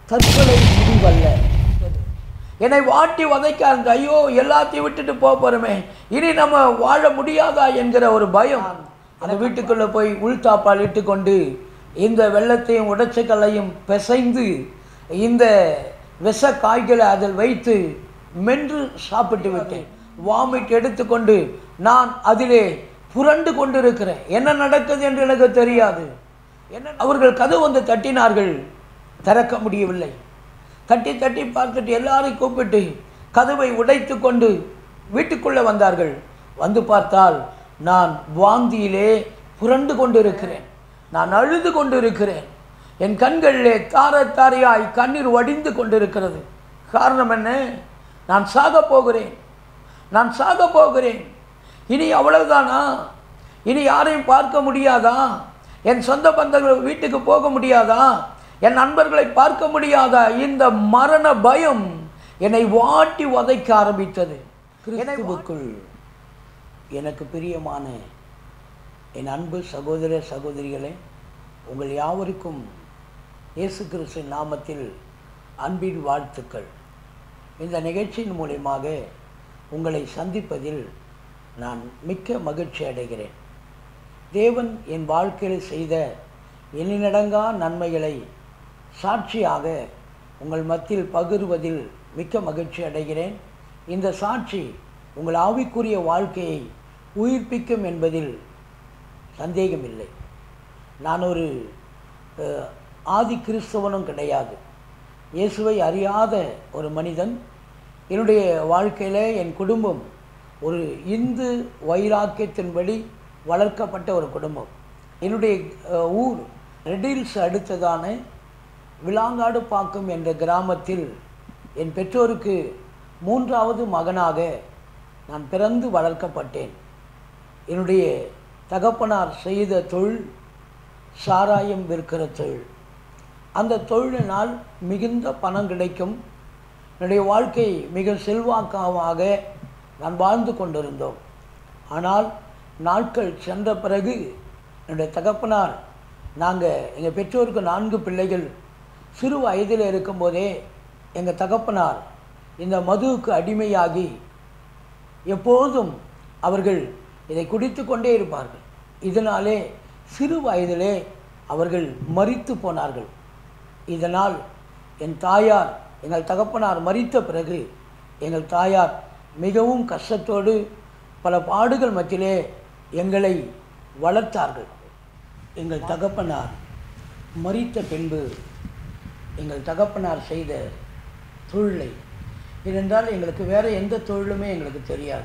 தற்கொலை முடிவல்ல. என்னை வாட்டி வதைக்க அந்த ஐயோ எல்லாத்தையும் விட்டுட்டு போகிறோமே, இனி நம்ம வாழ முடியாதா என்கிற ஒரு பயம். அந்த வீட்டுக்குள்ளே போய் உள்தாப்பால் இட்டுக்கொண்டு இந்த வெள்ளத்தையும் உடைச்சக்கல்லையும் பிசைந்து இந்த விஷ காய்களை அதில் வைத்து மென்று சாப்பிட்டு விட்டேன். வாமிட் எடுத்துக்கொண்டு நான் அதிலே புரண்டு கொண்டிருக்கிறேன். என்ன நடக்குது என்று எனக்கு தெரியாது. அவர்கள் கதவு வந்து தட்டினார்கள், திறக்க முடியவில்லை. தட்டி தட்டி பார்த்துட்டு எல்லாரையும் கூப்பிட்டு கதவை உடைத்து கொண்டு வீட்டுக்குள்ளே வந்தார்கள். வந்து பார்த்தால் நான் வாந்தியிலே புரண்டு கொண்டிருக்கிறேன், நான் அழுது கொண்டிருக்கிறேன். என் கண்களிலே தார தாரையாய் கண்ணீர் வடிந்து கொண்டிருக்கிறது. காரணம் என்ன? நான் சாக போகிறேன், நான் சாக போகிறேன். இனி அவ்வளவுதானா? இனி யாரையும் பார்க்க முடியாதா? என் சொந்த பந்தங்கள் வீட்டுக்கு போக முடியாதா? என் நண்பர்களை பார்க்க முடியாதா? இந்த மரண பயம் என்னை வாட்டி வதைக்க ஆரம்பித்தது. கிறிஸ்துவுக்குள் எனக்கு பிரியமான என் அன்பு சகோதர சகோதரிகளே, உங்கள் யாவருக்கும் இயேசு கிறிஸ்து நாமத்தில் அன்பின் வாழ்த்துக்கள். இந்த நிகழ்ச்சியின் மூலமாக உங்களை சந்திப்பதில் நான் மிக்க மகிழ்ச்சி அடைகிறேன். தேவன் என் வாழ்க்கையில் செய்த எண்ணிலடங்கா நன்மைகளை சாட்சியாக உங்கள் மத்தியில் பகிர்வதில் மிக்க மகிழ்ச்சி அடைகிறேன். இந்த சாட்சி உங்கள் ஆவிக்குரிய வாழ்க்கையை உயிர்ப்பிக்கும் என்பதில் சந்தேகமில்லை. நான் ஒரு ஆதி கிறிஸ்தவனும் கிடையாது, இயேசுவை அறியாத ஒரு மனிதன். என்னுடைய வாழ்க்கையில் என் குடும்பம் ஒரு இந்து வைராக்கியத்தின்படி வளர்க்கப்பட்ட ஒரு குடும்பம். என்னுடைய ஊர் ரெடில்ஸ் அடுத்ததான விலாங்காடு பாக்கம் என்ற கிராமத்தில் என் பெற்றோருக்கு 3வது மகனாக நான் பிறந்து வளர்க்கப்பட்டேன். என்னுடைய தகப்பனார் செய்த தொழில் சாராயம் விற்கிற தொழில். அந்த தொழிலினால் மிகுந்த பணம் கிடைக்கும். என்னுடைய வாழ்க்கை மிக செல்வாக்காக நான் வாழ்ந்து கொண்டிருந்தோம். ஆனால் நாட்கள் சென்ற பிறகு என்னுடைய தகப்பனார், எங்கள் பெற்றோருக்கு 4 பிள்ளைகள், சிறு வயதில் இருக்கும்போதே எங்கள் தகப்பனார் இந்த மதுவுக்கு அடிமையாகி எப்போதும் அவர்கள் இதை குடித்து கொண்டே இருப்பார்கள். இதனாலே சிறு வயதிலே அவர்கள் மரித்து போனார்கள். இதனால் என் தாயார், எங்கள் தகப்பனார் மரித்த பிறகு எங்கள் தாயார் மிகவும் கஷ்டத்தோடு பல பாடுகள் மத்தியிலே எங்களை வளர்த்தார்கள். எங்கள் தகப்பனார் மரித்த பின்பு எங்கள் தகப்பனார் செய்த தொழிலை, ஏனென்றால் எங்களுக்கு வேறு எந்த தொழிலுமே எங்களுக்கு தெரியாது.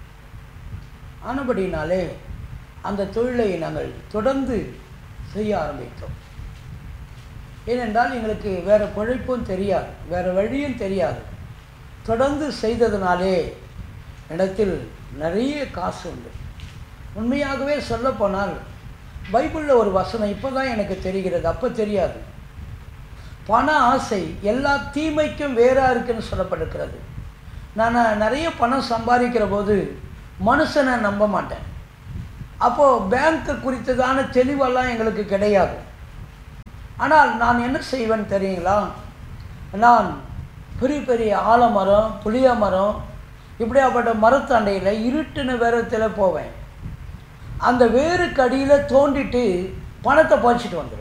ஆனபடினாலே அந்த தொழிலை நாங்கள் தொடர்ந்து செய்ய ஆரம்பித்தோம். ஏனென்றால் எங்களுக்கு வேறு பிழைப்பும் தெரியாது, வேறு வழியும் தெரியாது. தொடர்ந்து செய்ததினாலே இடத்தில் நிறைய காசு உண்டு. உண்மையாகவே சொல்லப்போனால் பைபிளில் ஒரு வசனம் இப்போ தான் எனக்கு தெரிகிறது, அப்போ தெரியாது. பண ஆசை எல்லா தீமைக்கும் வேறாக இருக்குன்னு சொல்லப்பட்டிருக்கிறது. நான் நிறைய பணம் சம்பாதிக்கிற போது மனுஷனை நம்ப மாட்டேன். அப்போது பேங்க்கு குறித்ததான தெளிவெல்லாம் எங்களுக்கு கிடையாது. ஆனால் நான் என்ன செய்வேன் தெரியுங்களா? நான் பெரிய பெரிய ஆலமரம், புளிய மரம், இப்படியாப்பட்ட மரத்தாண்டையில் இருட்டின வேரத்தில் போவேன். அந்த வேருக்கு அடியில் தோண்டிட்டு பணத்தை பறிச்சிட்டு வந்துடுவேன்.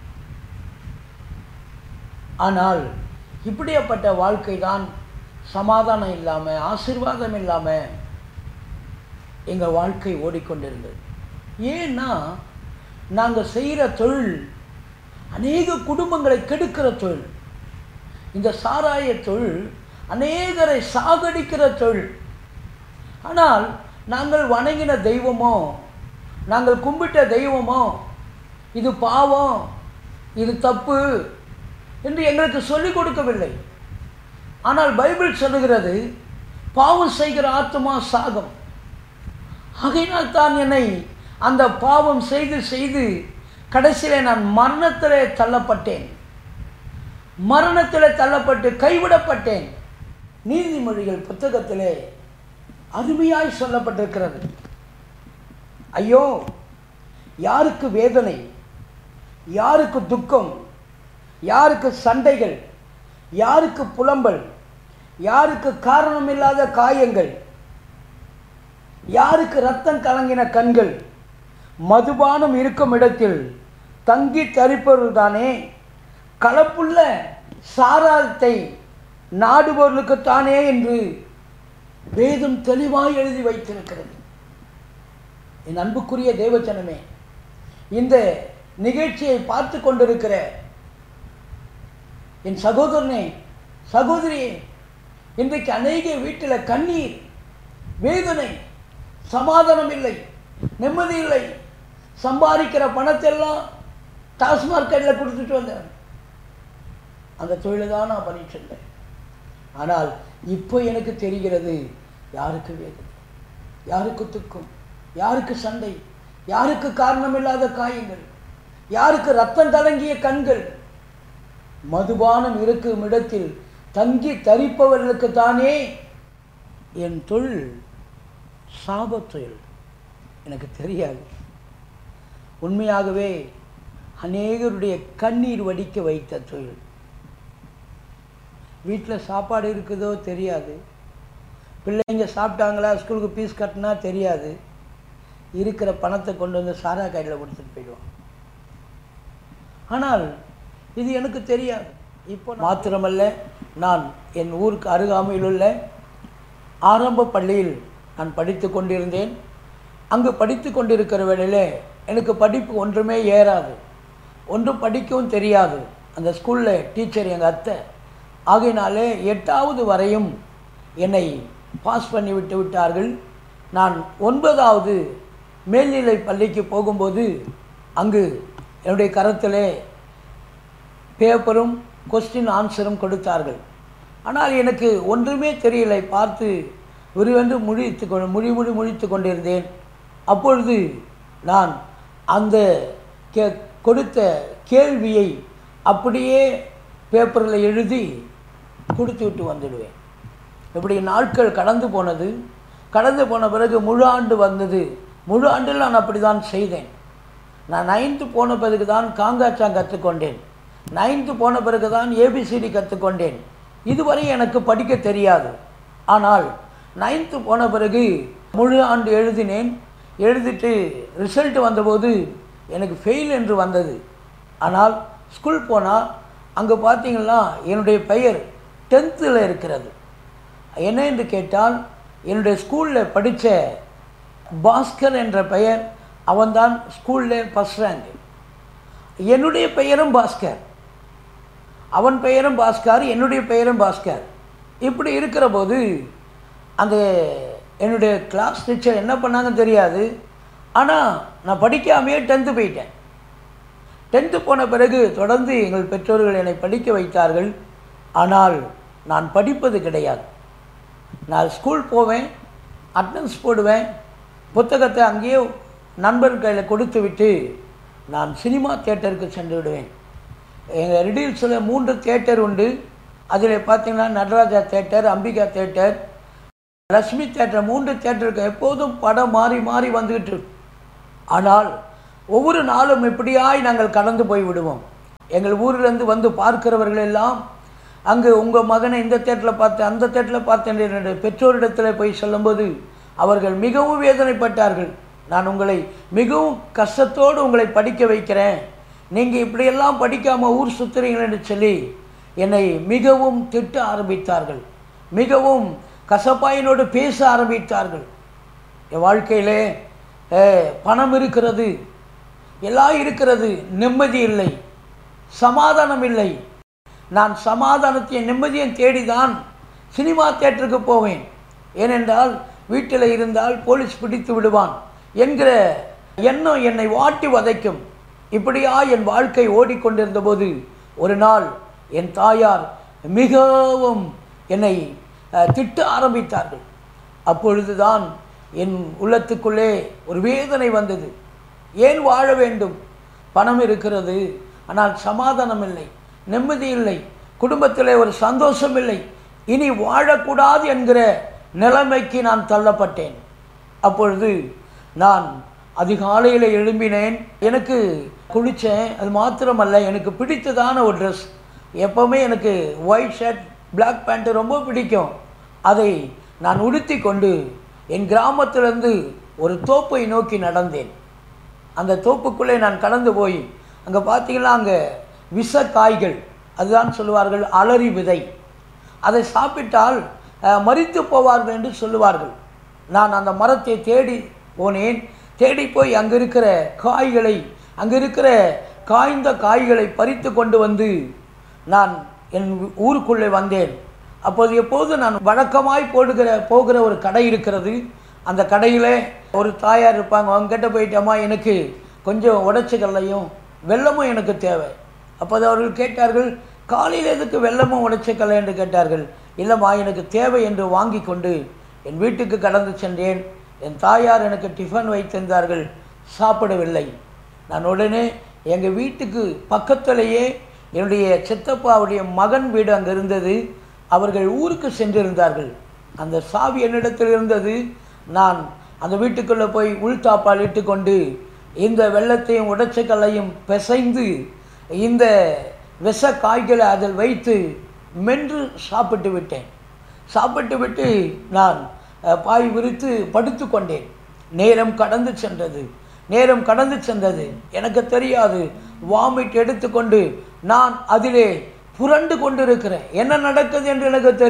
ஆனால் இப்படியாப்பட்ட வாழ்க்கை தான் சமாதானம் இல்லாமல், ஆசீர்வாதம் இல்லாமல் எங்கள் வாழ்க்கை ஓடிக்கொண்டிருந்தது. ஏன்னா நாங்கள் செய்கிற தொழில் அநேக குடும்பங்களை கெடுக்கிற தொழில். இந்த சாராய தொழில் அநேகரை சாகடிக்கிற தொழில். ஆனால் நாங்கள் வணங்கின தெய்வமோ, நாங்கள் கும்பிட்ட தெய்வமோ இது பாவம், இது தப்பு என்று எங்களுக்கு சொல்லிக் கொடுக்கவில்லை. ஆனால் பைபிள் சொல்லுகிறது, பாவம் செய்கிற ஆத்துமா சாகம். ஆகையினால் தான் என்னை அந்த பாவம் செய்து செய்து கடைசியில் நான் மரணத்திலே தள்ளப்பட்டேன். மரணத்தில் தள்ளப்பட்டு கைவிடப்பட்டேன். நீதிமொழிகள் புத்தகத்திலே அருமையாய் சொல்லப்பட்டிருக்கிறது. ஐயோ, யாருக்கு வேதனை, யாருக்கு துக்கம், யாருக்கு சண்டைகள், யாருக்கு புலம்பல், யாருக்கு காரணமில்லாத காயங்கள், யாருக்கு இரத்தம் கலங்கின கண்கள், மதுபானம் இருக்கும் இடத்தில் தங்கி தரிப்பவர்கள்தானே, கலப்புள்ள சாராயத்தை நாடுபவர்களுக்குத்தானே என்று வேதம் தெளிவாய் எழுதி வைத்திருக்கிறது. என் அன்புக்குரிய தேவஜனமே, இந்த நிகழ்ச்சியை பார்த்து கொண்டிருக்கிற என் சகோதரனே, சகோதரியே, இன்றைக்கு அநேக வீட்டில் கண்ணீர், வேதனை, சமாதானம் இல்லை, நிம்மதி இல்லை. சம்பாதிக்கிற பணத்தெல்லாம் டாஸ்மார்க்கெட்டில் கொடுத்துட்டு வந்தேன். அந்த தொழிலை தான் நான் பண்ணிட்டு இருந்தேன். ஆனால் இப்போ எனக்கு தெரிகிறது, யாருக்கு வேதனை, யாருக்கு துக்கம், யாருக்கு சண்டை, யாருக்கு காரணமில்லாத காயங்கள், யாருக்கு ரத்தம் கலங்கிய கண்கள், மதுபானம் இருக்கும் இடத்தில் தங்கி தரிப்பவர்களுக்கு தானே. என் தொழில் சாப தொழில், எனக்கு தெரியாது. உண்மையாகவே அநேகருடைய கண்ணீர் வடிக்க வைத்த தொழில். வீட்டில் சாப்பாடு இருக்குதோ தெரியாது, பிள்ளைங்க சாப்பிட்டாங்களா, ஸ்கூலுக்கு ஃபீஸ் கட்டினா தெரியாது. இருக்கிற பணத்தை கொண்டு வந்து சாரா கையில் கொடுத்துட்டு போயிடுவான். ஆனால் இது எனக்கு தெரியாது. இப்போ மாத்திரமல்ல, நான் என் ஊருக்கு அருகாமையில் உள்ள ஆரம்ப பள்ளியில் நான் படித்து கொண்டிருந்தேன். அங்கு படித்து கொண்டிருக்கிற வேளையில் எனக்கு படிப்பு ஒன்றுமே ஏறாது, ஒன்றும் படிக்கவும் தெரியாது. அந்த ஸ்கூலில் டீச்சர் எங்கள் அத்தை ஆகையினாலே 8வது வரையும் என்னை பாஸ் பண்ணி விட்டு விட்டார்கள். நான் 9வது மேல்நிலை பள்ளிக்கு போகும்போது அங்கு என்னுடைய கரத்திலே பேப்பரும் கொஸ்டின் ஆன்சரும் கொடுத்தார்கள். ஆனால் எனக்கு ஒன்றுமே தெரியலை. பார்த்து விரிவென்று முழித்து கொண்டிருந்தேன். அப்பொழுது நான் அந்த கொடுத்த கேள்வியை அப்படியே பேப்பரில் எழுதி கொடுத்து விட்டு வந்துடுவேன். இப்படி நாட்கள் கடந்து போனது. கடந்து போன பிறகு முழு ஆண்டு வந்தது. முழு ஆண்டில் நான் அப்படி தான் செய்தேன். நான் 9th போன பிறகு தான் காங்காச்சாங் கற்றுக்கொண்டேன். 9th போன பிறகு தான் ஏபிசிடி கற்றுக்கொண்டேன். இதுவரை எனக்கு படிக்க தெரியாது. ஆனால் 9th போன பிறகு முழு ஆண்டு எழுதினேன். எழுதிட்டு ரிசல்ட் வந்தபோது எனக்கு ஃபெயில் என்று வந்தது. ஆனால் ஸ்கூல் போனால் அங்கே பார்த்தீங்கன்னா என்னுடைய பெயர் 10th இருக்கிறது. என்ன என்று கேட்டால், என்னுடைய ஸ்கூலில் படித்த பாஸ்கர் என்ற பெயர், அவன்தான் ஸ்கூலில் ஃபஸ்ட் ரேங்க். என்னுடைய பெயரும் பாஸ்கர், அவன் பெயரும் பாஸ்கர், என்னுடைய பெயரும் பாஸ்கர். இப்படி இருக்கிற போது அந்த என்னுடைய கிளாஸ் டீச்சர் என்ன பண்ணாங்கன்னு தெரியாது. ஆனால் நான் படிக்காமையே 10th போயிட்டேன். 10th போன பிறகு தொடர்ந்து எங்கள் பெற்றோர்கள் என்னை படிக்க வைத்தார்கள். ஆனால் நான் படிப்பது கிடையாது. நான் ஸ்கூல் போவேன், அட்டெண்டன்ஸ் போடுவேன், புத்தகத்தை அங்கேயே நண்பர் கையில் கொடுத்து விட்டு நான் சினிமா தியேட்டருக்கு சென்று விடுவேன். எங்கள் ரெடில்ஸில் 3 தியேட்டர் உண்டு. அதில் பார்த்திங்கன்னா Nataraja theatre, Ambika theatre, Lakshmi theatre, 3 தியேட்டருக்கு எப்போதும் படம் மாறி மாறி வந்துக்கிட்டு. ஆனால் ஒவ்வொரு நாளும் இப்படியாய் நாங்கள் கடந்து போய் விடுவோம். எங்கள் ஊரிலேருந்து வந்து பார்க்கிறவர்கள் எல்லாம், அங்கு உங்கள் மகனை இந்த தேட்டரில் பார்த்தேன், அந்த தேட்டரில் பார்த்தேன் என்னுடைய பெற்றோரிடத்தில் போய் சொல்லும்போது அவர்கள் மிகவும் வேதனைப்பட்டார்கள். நான் உங்களை மிகவும் கஷ்டத்தோடு உங்களை படிக்க வைக்கிறேன், நீங்கள் இப்படியெல்லாம் படிக்காமல் ஊர் சுற்றுறீங்கள் என்று சொல்லி என்னை மிகவும் திட்ட ஆரம்பித்தார்கள். மிகவும் கசப்பாயினோடு பேச ஆரம்பித்தார்கள். என் வாழ்க்கையிலே பணம் இருக்கிறது, எல்லாம் இருக்கிறது, நிம்மதி இல்லை, சமாதானம் இல்லை. நான் சமாதானத்தையும் நிம்மதியும் தேடிதான் சினிமா தியேட்டருக்கு போவேன். ஏனென்றால் வீட்டில் இருந்தால் போலீஸ் பிடித்து விடுவான் என்கிற எண்ணம் என்னை வாட்டி வதைக்கும். இப்படியா என் வாழ்க்கை ஓடிக்கொண்டிருந்த போது ஒரு நாள் என் தாயார் மிகவும் என்னை திட்ட ஆரம்பித்தார்கள். அப்பொழுதுதான் என் உள்ளத்துக்குள்ளே ஒரு வேதனை வந்தது. ஏன் வாழ வேண்டும்? பணம் இருக்கிறது, ஆனால் சமாதானம் இல்லை, நிம்மதி இல்லை, குடும்பத்திலே ஒரு சந்தோஷம் இல்லை, இனி வாழக்கூடாது என்கிற நிலைமைக்கு நான் தள்ளப்பட்டேன். அப்பொழுது நான் அதிகாலையில் எழும்பினேன். எனக்கு குளித்தேன். அது மாத்திரமல்ல, எனக்கு பிடித்ததான ஒரு ட்ரெஸ், எப்போவுமே எனக்கு ஒயிட் ஷர்ட் பிளாக் பேண்ட்டு ரொம்ப பிடிக்கும். அதை நான் உடுத்தி கொண்டு என் கிராமத்திலிருந்து ஒரு தோப்பை நோக்கி நடந்தேன். அந்த தோப்புக்குள்ளே நான் கடந்து போய் அங்கே பார்த்தீங்கன்னா அங்கே விஷ காய்கள், அதுதான் சொல்லுவார்கள் அலறி விதை, அதை சாப்பிட்டால் மரித்து போவார்கள் என்று சொல்லுவார்கள். நான் அந்த மரத்தை தேடி போனேன். தேடி போய் அங்கே இருக்கிற காய்களை, அங்கே இருக்கிற காய்ந்த காய்களை பறித்து கொண்டு வந்து நான் என் ஊருக்குள்ளே வந்தேன். அப்போது எப்போது நான் வழக்கமாய் போகிற ஒரு கடை இருக்கிறது. அந்த கடையில் ஒரு தாயார் இருப்பாங்க. அவங்ககிட்ட போயிட்டோமா, எனக்கு கொஞ்சம் உடைச்சிக்கல்லையும் வெல்லமும் எனக்கு தேவை. அப்போது அவர்கள் கேட்டார்கள், காலையில் எதுக்கு வெல்லமும் உடைச்சிக்கல்லை என்று கேட்டார்கள். இல்லைம்மா, எனக்கு தேவை என்று வாங்கி கொண்டு என் வீட்டுக்கு கடந்து சென்றேன். என் தாயார் எனக்கு டிஃபன் வைத்திருந்தார்கள், சாப்பிடவில்லை. நான் உடனே எங்கள் வீட்டுக்கு பக்கத்திலேயே என்னுடைய சித்தப்பாவுடைய மகன் வீடு அங்கே இருந்தது. அவர்கள் ஊருக்கு சென்றிருந்தார்கள். அந்த சாவி என்னிடத்தில் இருந்தது. நான் அந்த வீட்டுக்குள்ளே போய் உள்தாப்பால் இட்டுக்கொண்டு இந்த வெள்ளத்தையும் உடைச்சக்கல்லையும் பிசைந்து இந்த விஷ காய்களை அதில் வைத்து மென்று சாப்பிட்டு விட்டேன். சாப்பிட்டு விட்டு நான் பாய் விரித்து படுத்து கொண்டேன். நேரம் கடந்து சென்றது. எனக்கு தெரியாது. வாமிட் எடுத்துக்கொண்டு நான் அதிலே புரண்டு கொண்டிருக்கிறேன். என்ன நடக்குது என்று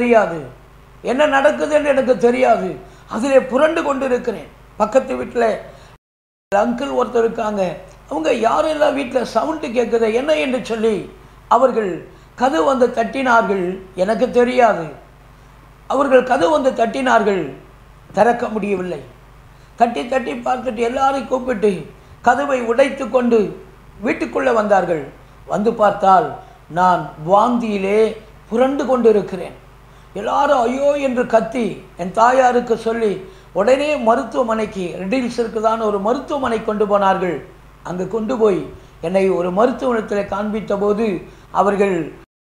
எனக்கு தெரியாது. அதிலே புரண்டு கொண்டிருக்கிறேன். பக்கத்து வீட்டில் அங்கிள் ஒருத்தர் இருக்காங்க. அவங்க யாரெல்லாம் வீட்டில் சவுண்டு கேட்குது என்ன என்று சொல்லி அவர்கள் கதவு வந்து தட்டினார்கள். எனக்கு தெரியாது. அவர்கள் கதவு வந்து தட்டினார்கள், திறக்க முடியவில்லை. தட்டி பார்த்துட்டு எல்லாரையும் கூப்பிட்டு கதவை உடைத்து கொண்டு வீட்டுக்குள்ளே வந்தார்கள். வந்து பார்த்தால் நான் வாந்தியிலே புரண்டு கொண்டிருக்கிறேன். எல்லாரும் ஐயோ என்று கத்தி என் தாயாருக்கு சொல்லி உடனே மருத்துவமனைக்கு, ரெடில்ஸிற்கு தான் ஒரு மருத்துவமனை கொண்டு போனார்கள். அங்கு கொண்டு போய் என்னை ஒரு மருத்துவமனையில் காண்பித்த போது அவர்கள்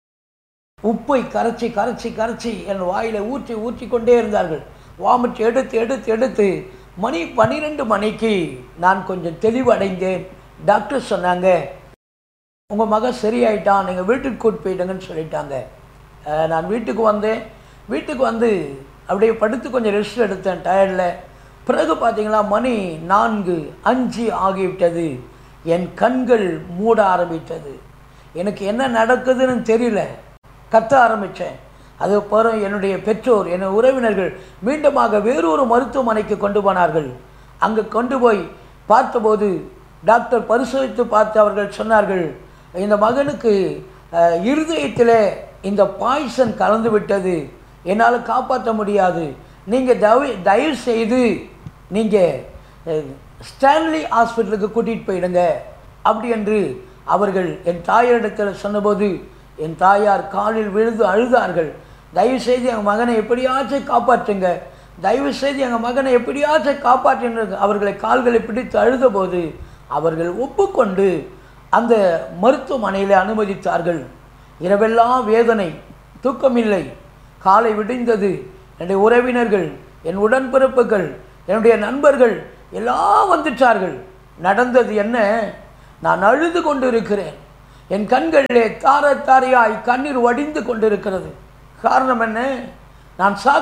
உப்பை கரைச்சி என் வாயில் ஊற்றி கொண்டே இருந்தார்கள். வாமிட் எடுத்து மணி 12 மணிக்கு நான் கொஞ்சம் தெளிவடைந்தேன். டாக்டர் சொன்னாங்க, உங்கள் மகன் சரியாயிட்டான், நீங்கள் வீட்டுக்கு கூட்டு போயிடுங்கன்னு சொல்லிட்டாங்க. நான் வீட்டுக்கு வந்தேன். வீட்டுக்கு வந்து அப்படியே படுத்து கொஞ்சம் ரெஸ்ட் எடுத்தேன் டயர்டில். பிறகு பார்த்தீங்களா மணி 4:05 ஆகிவிட்டது. என் கண்கள் மூட ஆரம்பித்தது. எனக்கு என்ன நடக்குதுன்னு தெரியல. கத்த ஆரம்பித்தேன். அதுக்கப்புறம் என்னுடைய பெற்றோர், என் உறவினர்கள் மீண்டுமாக வேறொரு மருத்துவமனைக்கு கொண்டு போனார்கள். அங்கே கொண்டு போய் பார்த்தபோது டாக்டர் பரிசோதித்து பார்த்து அவர்கள் சொன்னார்கள், இந்த மகனுக்கு இருதயத்தில் இந்த பாய்சன் கலந்து விட்டது, என்னால் காப்பாற்ற முடியாது, நீங்கள் தயவு செய்து நீங்கள் ஸ்டான்லி ஹாஸ்பிட்டலுக்கு கூட்டிகிட்டு போயிடுங்க அப்படி என்று அவர்கள் என் தாயாரிடத்தில் சொன்னபோது என் தாயார் காலில் விழுந்து அழுதார்கள். தயவு செய்து எங்கள் மகனை எப்படியாச்சும் காப்பாற்றுங்க, தயவு செய்து எங்கள் மகனை எப்படியாச்சும் காப்பாற்றுங்க. அவர்களை கால்களை பிடித்து அழுதபோது அவர்கள் ஒப்புக்கொண்டு அந்த மருத்துவமனையில் அனுமதித்தார்கள். இரவெல்லாம் வேதனை, தூக்கமில்லை. காலை விடிந்தது. என்னுடைய உறவினர்கள், என் உடன்பிறப்புகள், என்னுடைய நண்பர்கள் எல்லாம் வந்துட்டார்கள். நடந்தது என்ன? நான் அழுது கொண்டு இருக்கிறேன். என் கண்களிலே தாரையாய் கண்ணீர் வடிந்து கொண்டிருக்கிறது. காரணம் என்ன? நான் சாக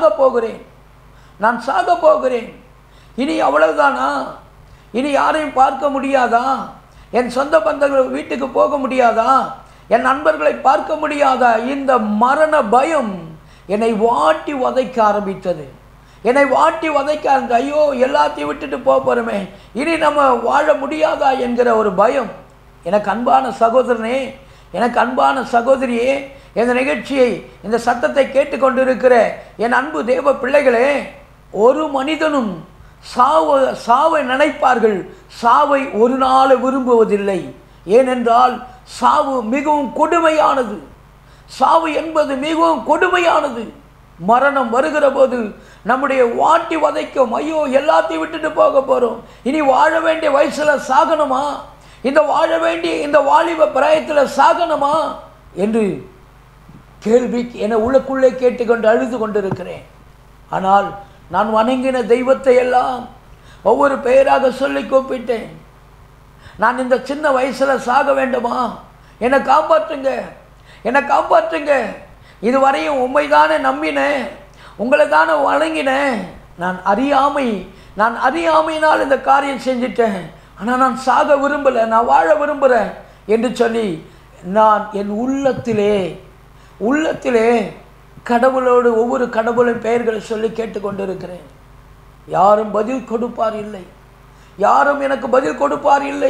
போகிறேன். இனி அவ்வளவுதானா? இனி யாரையும் பார்க்க முடியாதா? என் சொந்த பந்தங்கள் வீட்டுக்கு போக முடியாதா? என் நண்பர்களை பார்க்க முடியாதா? இந்த மரண பயம் என்னை வாட்டி வதைக்க ஆரம்பித்தது. ஐயோ, எல்லாத்தையும் விட்டுட்டு போகிறோமே, இனி நம்ம வாழ முடியாதா என்கிற ஒரு பயம். எனக்கு அன்பான சகோதரனே, எனக்கு அன்பான சகோதரியே, இந்த நிகழ்ச்சியை, இந்த சத்தத்தை கேட்டுக்கொண்டிருக்கிற என் அன்பு தேவ பிள்ளைகளே, ஒரு மனிதனும் சாவை நினைப்பார்கள், சாவை ஒரு நாள் விரும்புவதில்லை. ஏனென்றால் சாவு மிகவும் கொடுமையானது. சாவு என்பது மிகவும் கொடுமையானது. மரணம் வருகிற போது நம்முடைய வாட்டி வதைக்கும். ஐயோ, எல்லாத்தையும் விட்டுட்டு போக போகிறோம், இனி வாழ வேண்டிய வயசில் சாகணுமா, வாழ வேண்டிய இந்த வாலிப பிராயத்தில் சாகணுமா என்று கேள்வி என உள்ளுக்குள்ளே கேட்டுக்கொண்டு அழுது கொண்டிருக்கிறேன். ஆனால் நான் வணங்கின தெய்வத்தை எல்லாம் ஒவ்வொரு பெயராக சொல்லி கூப்பிட்டேன். நான் இந்த சின்ன வயசில் சாக வேண்டுமா? என்னை காப்பாற்றுங்க, என்னை காப்பாற்றுங்க, இதுவரையும் உண்மை தானே நம்பினேன், உங்களை தானே வழங்கினேன், நான் அறியாமையினால் இந்த காரியம் செஞ்சிட்டேன், ஆனால் நான் சாக விரும்பலை, நான் வாழ விரும்புகிறேன் என்று சொல்லி நான் என் உள்ளத்திலே கடவுளோடு ஒவ்வொரு கடவுளின் பெயர்களை சொல்லி கேட்டுக்கொண்டிருக்கிறேன். யாரும் பதில் கொடுப்பார் இல்லை, யாரும் எனக்கு பதில் கொடுப்பார் இல்லை.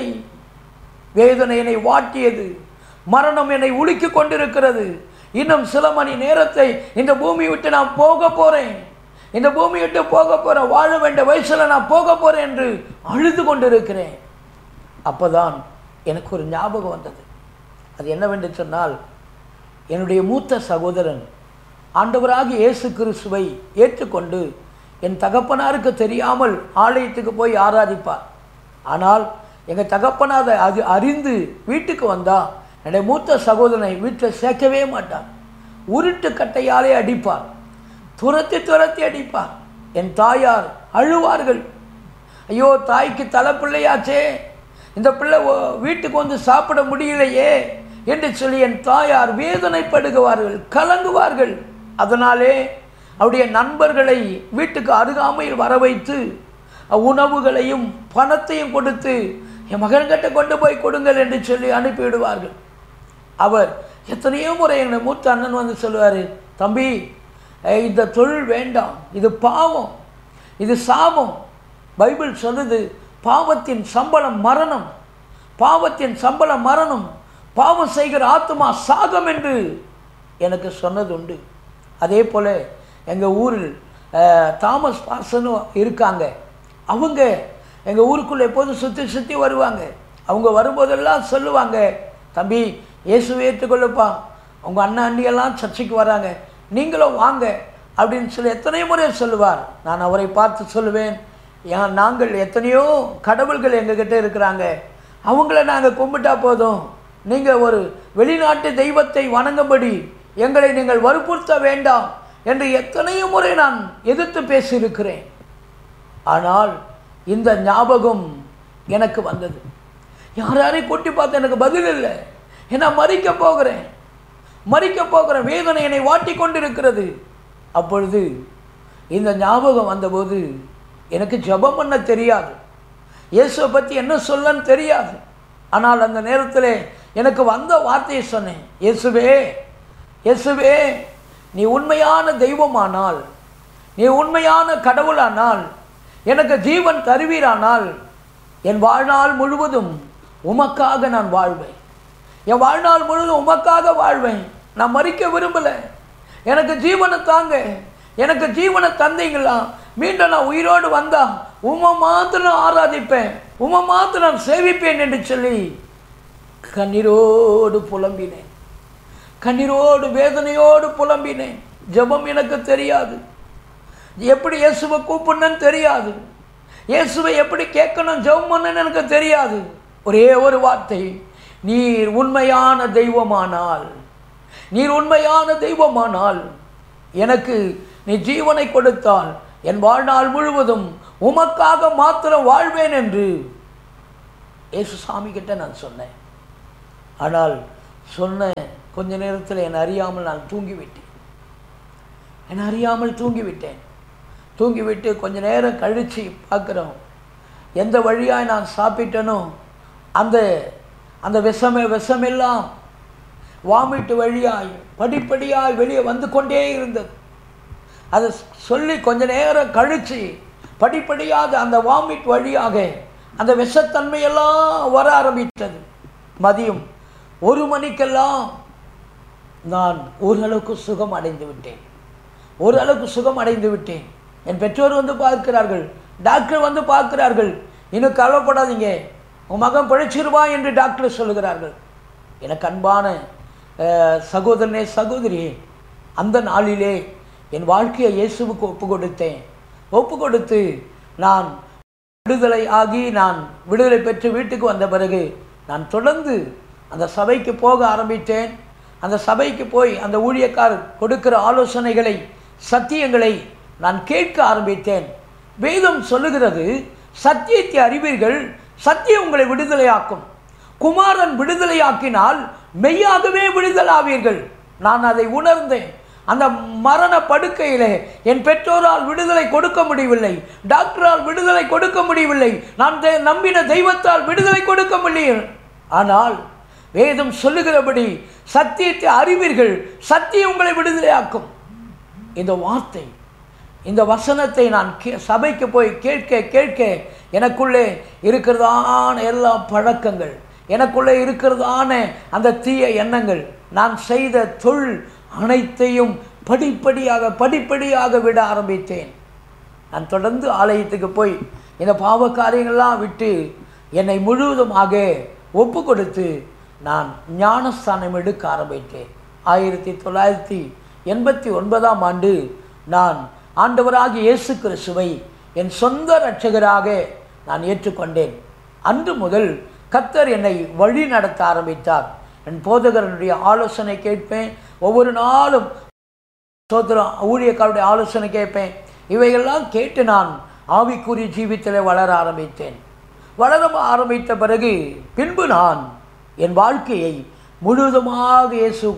வேதனை என்னை வாட்டியது, மரணம் என்னை உலுக்கி கொண்டிருக்கிறது. இன்னும் சில மணி நேரத்தை இந்த பூமி விட்டு நான் போக போகிறேன், இந்த பூமி விட்டு போக போகிறேன், வாழ வேண்டிய வயசில் நான் போக போகிறேன் என்று அழுது கொண்டிருக்கிறேன். அப்போதான் எனக்கு ஒரு ஞாபகம் வந்தது. அது என்னவென்று சொன்னால், என்னுடைய மூத்த சகோதரன் ஆண்டவராகிய இயேசு கிறிஸ்துவை ஏற்றுக்கொண்டு என் தகப்பனாருக்கு தெரியாமல் ஆலயத்துக்கு போய் ஆராதிப்பார். ஆனால் எங்கள் தகப்பனார் அது அறிந்து வீட்டுக்கு வந்தால் என்னுடைய மூத்த சகோதரனை வீட்டில் சேர்க்கவே மாட்டார். உருட்டு கட்டையாலே அடிப்பார், துரத்தி அடிப்பார். என் தாயார் அழுவார்கள். ஐயோ, தாய்க்கு தலைப்பிள்ளையாச்சே, இந்த பிள்ளை வீட்டுக்கு வந்து சாப்பிட முடியலையே என்று சொல்லி என் தாயார் வேதனைப்படுவார்கள், கலங்குவார்கள். அதனாலே அவருடைய நண்பர்களை வீட்டுக்கு அருகாமையில் வர வைத்து உணவுகளையும் பணத்தையும் கொடுத்து என் மகன்கிட்ட கொண்டு போய் கொடுங்கள் என்று சொல்லி அனுப்பிவிடுவார்கள். அவர் எத்தனையோ முறை எங்கள் மூத்த அண்ணன் வந்து சொல்லுவார், தம்பி, இந்த தொழில் வேண்டாம், இது பாவம், இது சாபம். பைபிள் சொல்லுது, பாவத்தின் சம்பளம் மரணம், பாவத்தின் சம்பளம் மரணம், பாவம் செய்கிற ஆத்மா சாகம் என்று எனக்கு சொன்னது உண்டு. அதே போல் எங்கள் ஊரில் தாமஸ் பாசனும் இருக்காங்க. அவங்க எங்கள் ஊருக்குள்ளே எப்போதும் சுற்றி வருவாங்க. அவங்க வரும்போதெல்லாம் சொல்லுவாங்க, தம்பி, இயேசுவை ஏற்றுக்கொள்ளுப்பா, உங்கள் அண்ணன் அண்ணியெல்லாம் சர்ச்சைக்கு வராங்க, நீங்களும் வாங்க அப்படின்னு சொல்லி எத்தனை முறை சொல்லுவார். நான் அவரை பார்த்து சொல்லுவேன், நாங்கள் எத்தனையோ கடவுள்கள் எங்ககிட்ட இருக்கிறாங்க, அவங்கள நாங்கள் கும்பிட்டா போதும், நீங்கள் ஒரு வெளிநாட்டு தெய்வத்தை வணங்கும்படி எங்களை நீங்கள் வற்புறுத்த வேண்டாம் என்று எத்தனையோ முறை நான் எதிர்த்து பேசியிருக்கிறேன். ஆனால் இந்த ஞாபகம் எனக்கு வந்தது. யாரையும் கூட்டி பார்த்து எனக்கு பதில் இல்லை. ஏன்னா மறிக்க போகிறேன், வேதனை என்னை வாட்டி கொண்டிருக்கிறது. அப்பொழுது இந்த ஞாபகம் வந்தபோது எனக்கு ஜெபம் பண்ண தெரியாது, இயேசுவை பற்றி என்ன சொல்லன்னு தெரியாது. ஆனால் அந்த நேரத்தில் எனக்கு வந்த வார்த்தையை சொன்னேன், இயேசுவே, நீ உண்மையான தெய்வமானால், நீ உண்மையான கடவுளானால், எனக்கு ஜீவன் தருவீரானால், என் வாழ்நாள் முழுவதும் உமக்காக நான் வாழ்வேன், என் வாழ்நாள் முழுவதும் உமக்காக வாழ்வேன். நான் மறிக்க விரும்பலை, எனக்கு ஜீவனை தாங்க, எனக்கு ஜீவனை தந்தீங்களா, மீண்டும் நான் உயிரோடு வந்தா உம்மை மாத்திரம் ஆராதிப்பேன், உம்மை மாத்திரம் சேவிப்பேன் என்று சொல்லி கண்ணீரோடு புலம்பினேன், கண்ணீரோடு வேதனையோடு புலம்பினேன். ஜெபம் எனக்கு தெரியாது, எப்படி இயேசுவை கூப்பிடணும்னு தெரியாது, இயேசுவை எப்படி கேட்கணும் ஜெபம் பண்ணணும்னு எனக்கு தெரியாது. ஒரே ஒரு வார்த்தை, நீர் உண்மையான தெய்வமானால் எனக்கு நீ ஜீவனை கொடுத்தால் என் வாழ்நாள் முழுவதும் உமக்காக மாத்திரம் வாழ்வேன் என்று இயேசு சாமி கிட்ட நான் சொன்னேன். ஆனால் சொன்ன கொஞ்ச நேரத்தில் என்னை அறியாமல் நான் தூங்கிவிட்டு கொஞ்ச நேரம் கழித்து பார்க்குறோம், எந்த வழியாக நான் சாப்பிட்டேனோ அந்த விஷமெல்லாம் வாமிட்டு வழியாய் படிப்படியாய் வெளியே வந்து கொண்டே இருந்தது. அதை சொல்லி கொஞ்ச நேரம் கழித்து படிப்படியாக அந்த வாமிட் வழியாக அந்த விஷத்தன்மையெல்லாம் வர ஆரம்பித்தது. மதியம் 1 மணிக்கெல்லாம் நான் ஓரளவுக்கு சுகம் அடைந்து விட்டேன். என் பெற்றோர் வந்து பார்க்கிறார்கள், டாக்டர் வந்து பார்க்கிறார்கள், இன்னும் கவலைப்படாதீங்க, உன் மகன் பிழைச்சிருவான் என்று டாக்டர் சொல்லுகிறார்கள். எனக்கு அன்பான சகோதரனே சகோதரியே, அந்த நாளிலே என் வாழ்க்கையை இயேசுவுக்கு ஒப்பு கொடுத்து நான் விடுதலை ஆகி நான் விடுதலை பெற்று வீட்டுக்கு வந்த பிறகு நான் தொடர்ந்து அந்த சபைக்கு போக ஆரம்பித்தேன். அந்த சபைக்கு போய் அந்த ஊழியக்காரர் கொடுக்கிற ஆலோசனைகளை, சத்தியங்களை நான் கேட்க ஆரம்பித்தேன். வேதம் சொல்லுகிறது, சத்தியத்தை அறிவீர்கள், சத்தியம் உங்களை விடுதலையாக்கும், குமாரன் விடுதலையாக்கினால் மெய்யாகவே விடுதலாவீர்கள். நான் அதை உணர்ந்தேன். அந்த மரண படுக்கையிலே என் பெற்றோரால் விடுதலை கொடுக்க முடியவில்லை, டாக்டரால் விடுதலை கொடுக்க முடியவில்லை, நான் நம்பின தெய்வத்தால் விடுதலை கொடுக்க முடியும். ஆனால் வேதம் சொல்லுகிறபடி சத்தியத்தை அறிவீர்கள், சத்தியம் உங்களை விடுதலையாக்கும். இந்த வார்த்தை, இந்த வசனத்தை நான் சபைக்கு போய் கேட்க கேட்க எனக்குள்ளே இருக்கிறதான எல்லா பழக்கங்கள், எனக்குள்ளே இருக்கிறதான அந்த தீய எண்ணங்கள், நான் செய்த தொழில் அனைத்தையும் படிப்படியாக விட ஆரம்பித்தேன். நான் தொடர்ந்து ஆலயத்துக்கு போய் இந்த பாவ காரியங்கள்லாம் விட்டு என்னை முழுவதுமாக ஒப்பு கொடுத்து நான் ஞானஸ்தானம் எடுக்க ஆரம்பித்தேன். 1989ஆம் ஆண்டு நான் ஆண்டவராகிய இயேசு கிறிஸ்துவை என் சொந்த இரட்சகராக நான் ஏற்றுக்கொண்டேன். அன்று முதல் கர்த்தர் என்னை வழி நடத்த ஆரம்பித்தார். என் போதகருடைய ஆலோசனை கேட்பேன். ஒவ்வொரு நாளும் சோதரம் ஊழியக்காரருடைய ஆலோசனை கேட்பேன். இவையெல்லாம் கேட்டு நான் ஆவிக்குரிய ஜீவித்தில் வளர ஆரம்பித்தேன். வளர ஆரம்பித்த பின்பு நான் என் வாழ்க்கையை முழுவதுமாக இயேசுவுக்கு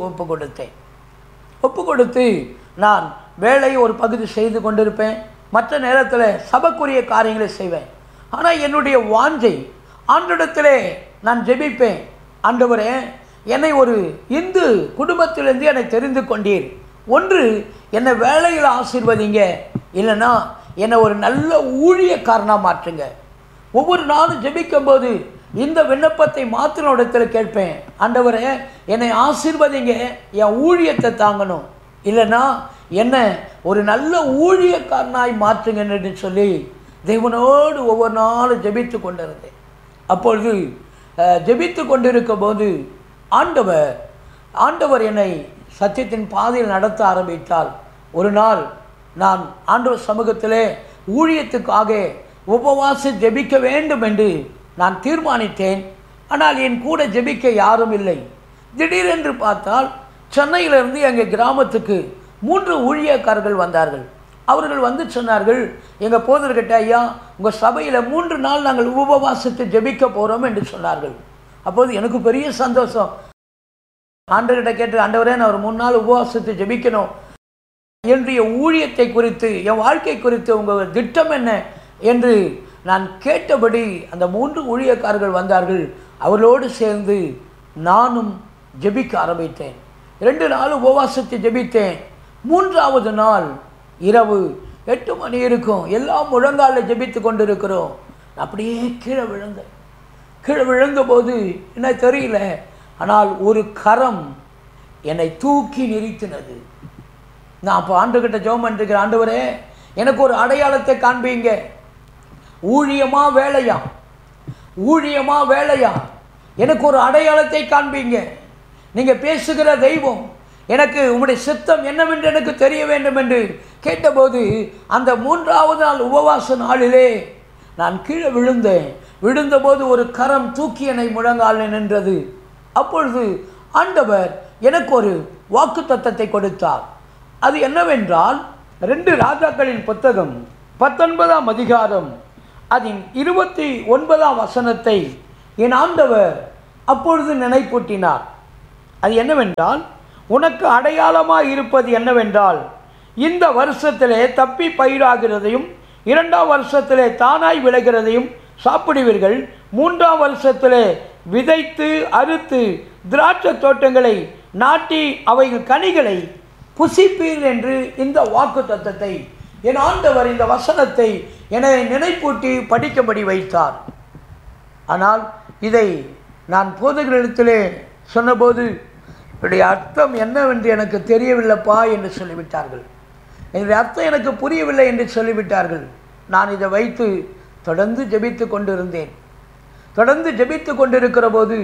ஒப்பு கொடுத்து நான் வேலையை ஒரு பகுதி செய்து கொண்டிருப்பேன். மற்ற நேரத்தில் சபைக்குரிய காரியங்களை செய்வேன். ஆனால் என்னுடைய வாஞ்சை ஆண்டவரிடத்திலே நான் ஜெபிப்பேன். ஆண்டவரே, என்னை ஒரு இந்து குடும்பத்திலிருந்து என்னை தெரிந்து கொண்டீர். ஒன்று என்னை வேலையில் ஆசீர்வதிங்க, இல்லைன்னா என்னை ஒரு நல்ல ஊழியக்காரனாக மாற்றுங்க. ஒவ்வொரு நாளும் ஜெபிக்கும் போது இந்த விண்ணப்பத்தை மாத்திர இடத்துல கேட்பேன். ஆண்டவரே, என்னை ஆசீர்வதிங்க, என் ஊழியத்தை தாங்கணும், இல்லைன்னா என்ன ஒரு நல்ல ஊழியக்காரனாய் மாற்றுங்க என்று சொல்லி தேவனோடு ஒவ்வொரு நாளும் ஜெபித்து கொண்டிருந்தேன். அப்பொழுது ஜெபித்து கொண்டிருக்கும் போது ஆண்டவர் என்னை சத்தியத்தின் பாதையில் நடத்த ஆரம்பித்தால், ஒரு நாள் நான் ஆண்டவர் சமூகத்திலே ஊழியத்துக்காக உபவாசி ஜெபிக்க வேண்டும் என்று நான் தீர்மானித்தேன். ஆனால் என் கூட ஜெபிக்க யாரும் இல்லை. திடீரென்று பார்த்தால் சென்னையிலிருந்து எங்கள் கிராமத்துக்கு 3 ஊழியக்காரர்கள் வந்தார்கள். அவர்கள் வந்து சொன்னார்கள், எங்கள் போதர்கிட்ட, ஐயா, உங்கள் சபையில் 3 நாள் நாங்கள் உபவாசத்தை ஜெபிக்க போகிறோம் என்று சொன்னார்கள். அப்போது எனக்கு பெரிய சந்தோஷம். ஆண்டவர்கிட்ட கேட்டு, ஆண்டவரே, நான் ஒரு 3 நாள் உபவாசத்தை ஜெபிக்கணும், என்னுடைய ஊழியத்தை குறித்து, என் வாழ்க்கை குறித்து உங்கள் திட்டம் என்ன என்று நான் கேட்டபடி அந்த 3 ஊழியக்காரர்கள் வந்தார்கள். அவர்களோடு சேர்ந்து நானும் ஜெபிக்க ஆரம்பித்தேன். 2 நாள் உபவாசத்தை ஜெபித்தேன். 3ஆவது நாள் இரவு 8 மணி இருக்கும், எல்லாம் முழங்காலில் ஜெபித்து கொண்டு இருக்கிறோம். அப்படியே கீழே விழுந்த போது என்ன தெரியல, ஆனால் ஒரு கரம் என்னை தூக்கி நிறுத்தினது. நான் அப்போ ஆண்டவர்கிட்ட ஜெபம் பண்ணிருக்கிறேன், ஆண்டவரே, எனக்கு ஒரு அடையாளத்தை காண்பீங்க. ஊழியமா வேலையா எனக்கு ஒரு அடையாளத்தை காண்பீங்க. நீங்கள் பேசுகிற தெய்வம், எனக்கு உம்முடைய சித்தம் என்னவென்று எனக்கு தெரிய வேண்டும் என்று கேட்டபோது, அந்த 3ஆவது நாள் உபவாச நாளிலே நான் கீழே விழுந்தபோது ஒரு கரம் தூக்கி என்னை முழங்காலில் நின்றது. அப்பொழுது ஆண்டவர் எனக்கு ஒரு வாக்குத்தத்தத்தை கொடுத்தார். அது என்னவென்றால், 2 ராஜாக்களின் புத்தகம் 19ஆம் அதிகாரம் அதன் 29ஆம் வசனத்தை என் ஆண்டவர் அப்பொழுது நினைப்பூட்டினார். அது என்னவென்றால், உனக்கு அடையாளமாக இருப்பது என்னவென்றால், இந்த வருஷத்திலே தப்பி பயிராகிறதையும் 2ஆம் வருஷத்திலே தானாய் விளைகிறதையும் சாப்பிடுவீர்கள். 3ஆம் வருஷத்திலே விதைத்து அறுத்து திராட்சை தோட்டங்களை நாட்டி அவைகள் கனிகளை புசிப்பீர் என்று இந்த வாக்கு தத்தத்தை என் ஆண்டவர் இந்த வசனத்தை என்னை நினைப்பூட்டி படிக்கும்படி வைத்தார். ஆனால் இதை நான் போதகர்களிடத்திலே சொன்னபோது, இதனுடைய அர்த்தம் என்னவென்று எனக்கு தெரியவில்லைப்பா என்று சொல்லிவிட்டார்கள். இதனுடைய அர்த்தம் எனக்கு புரியவில்லை என்று சொல்லிவிட்டார்கள். நான் இதை வைத்து தொடர்ந்து ஜெபித்து கொண்டிருந்தேன். தொடர்ந்து ஜெபித்து கொண்டிருக்கிற போது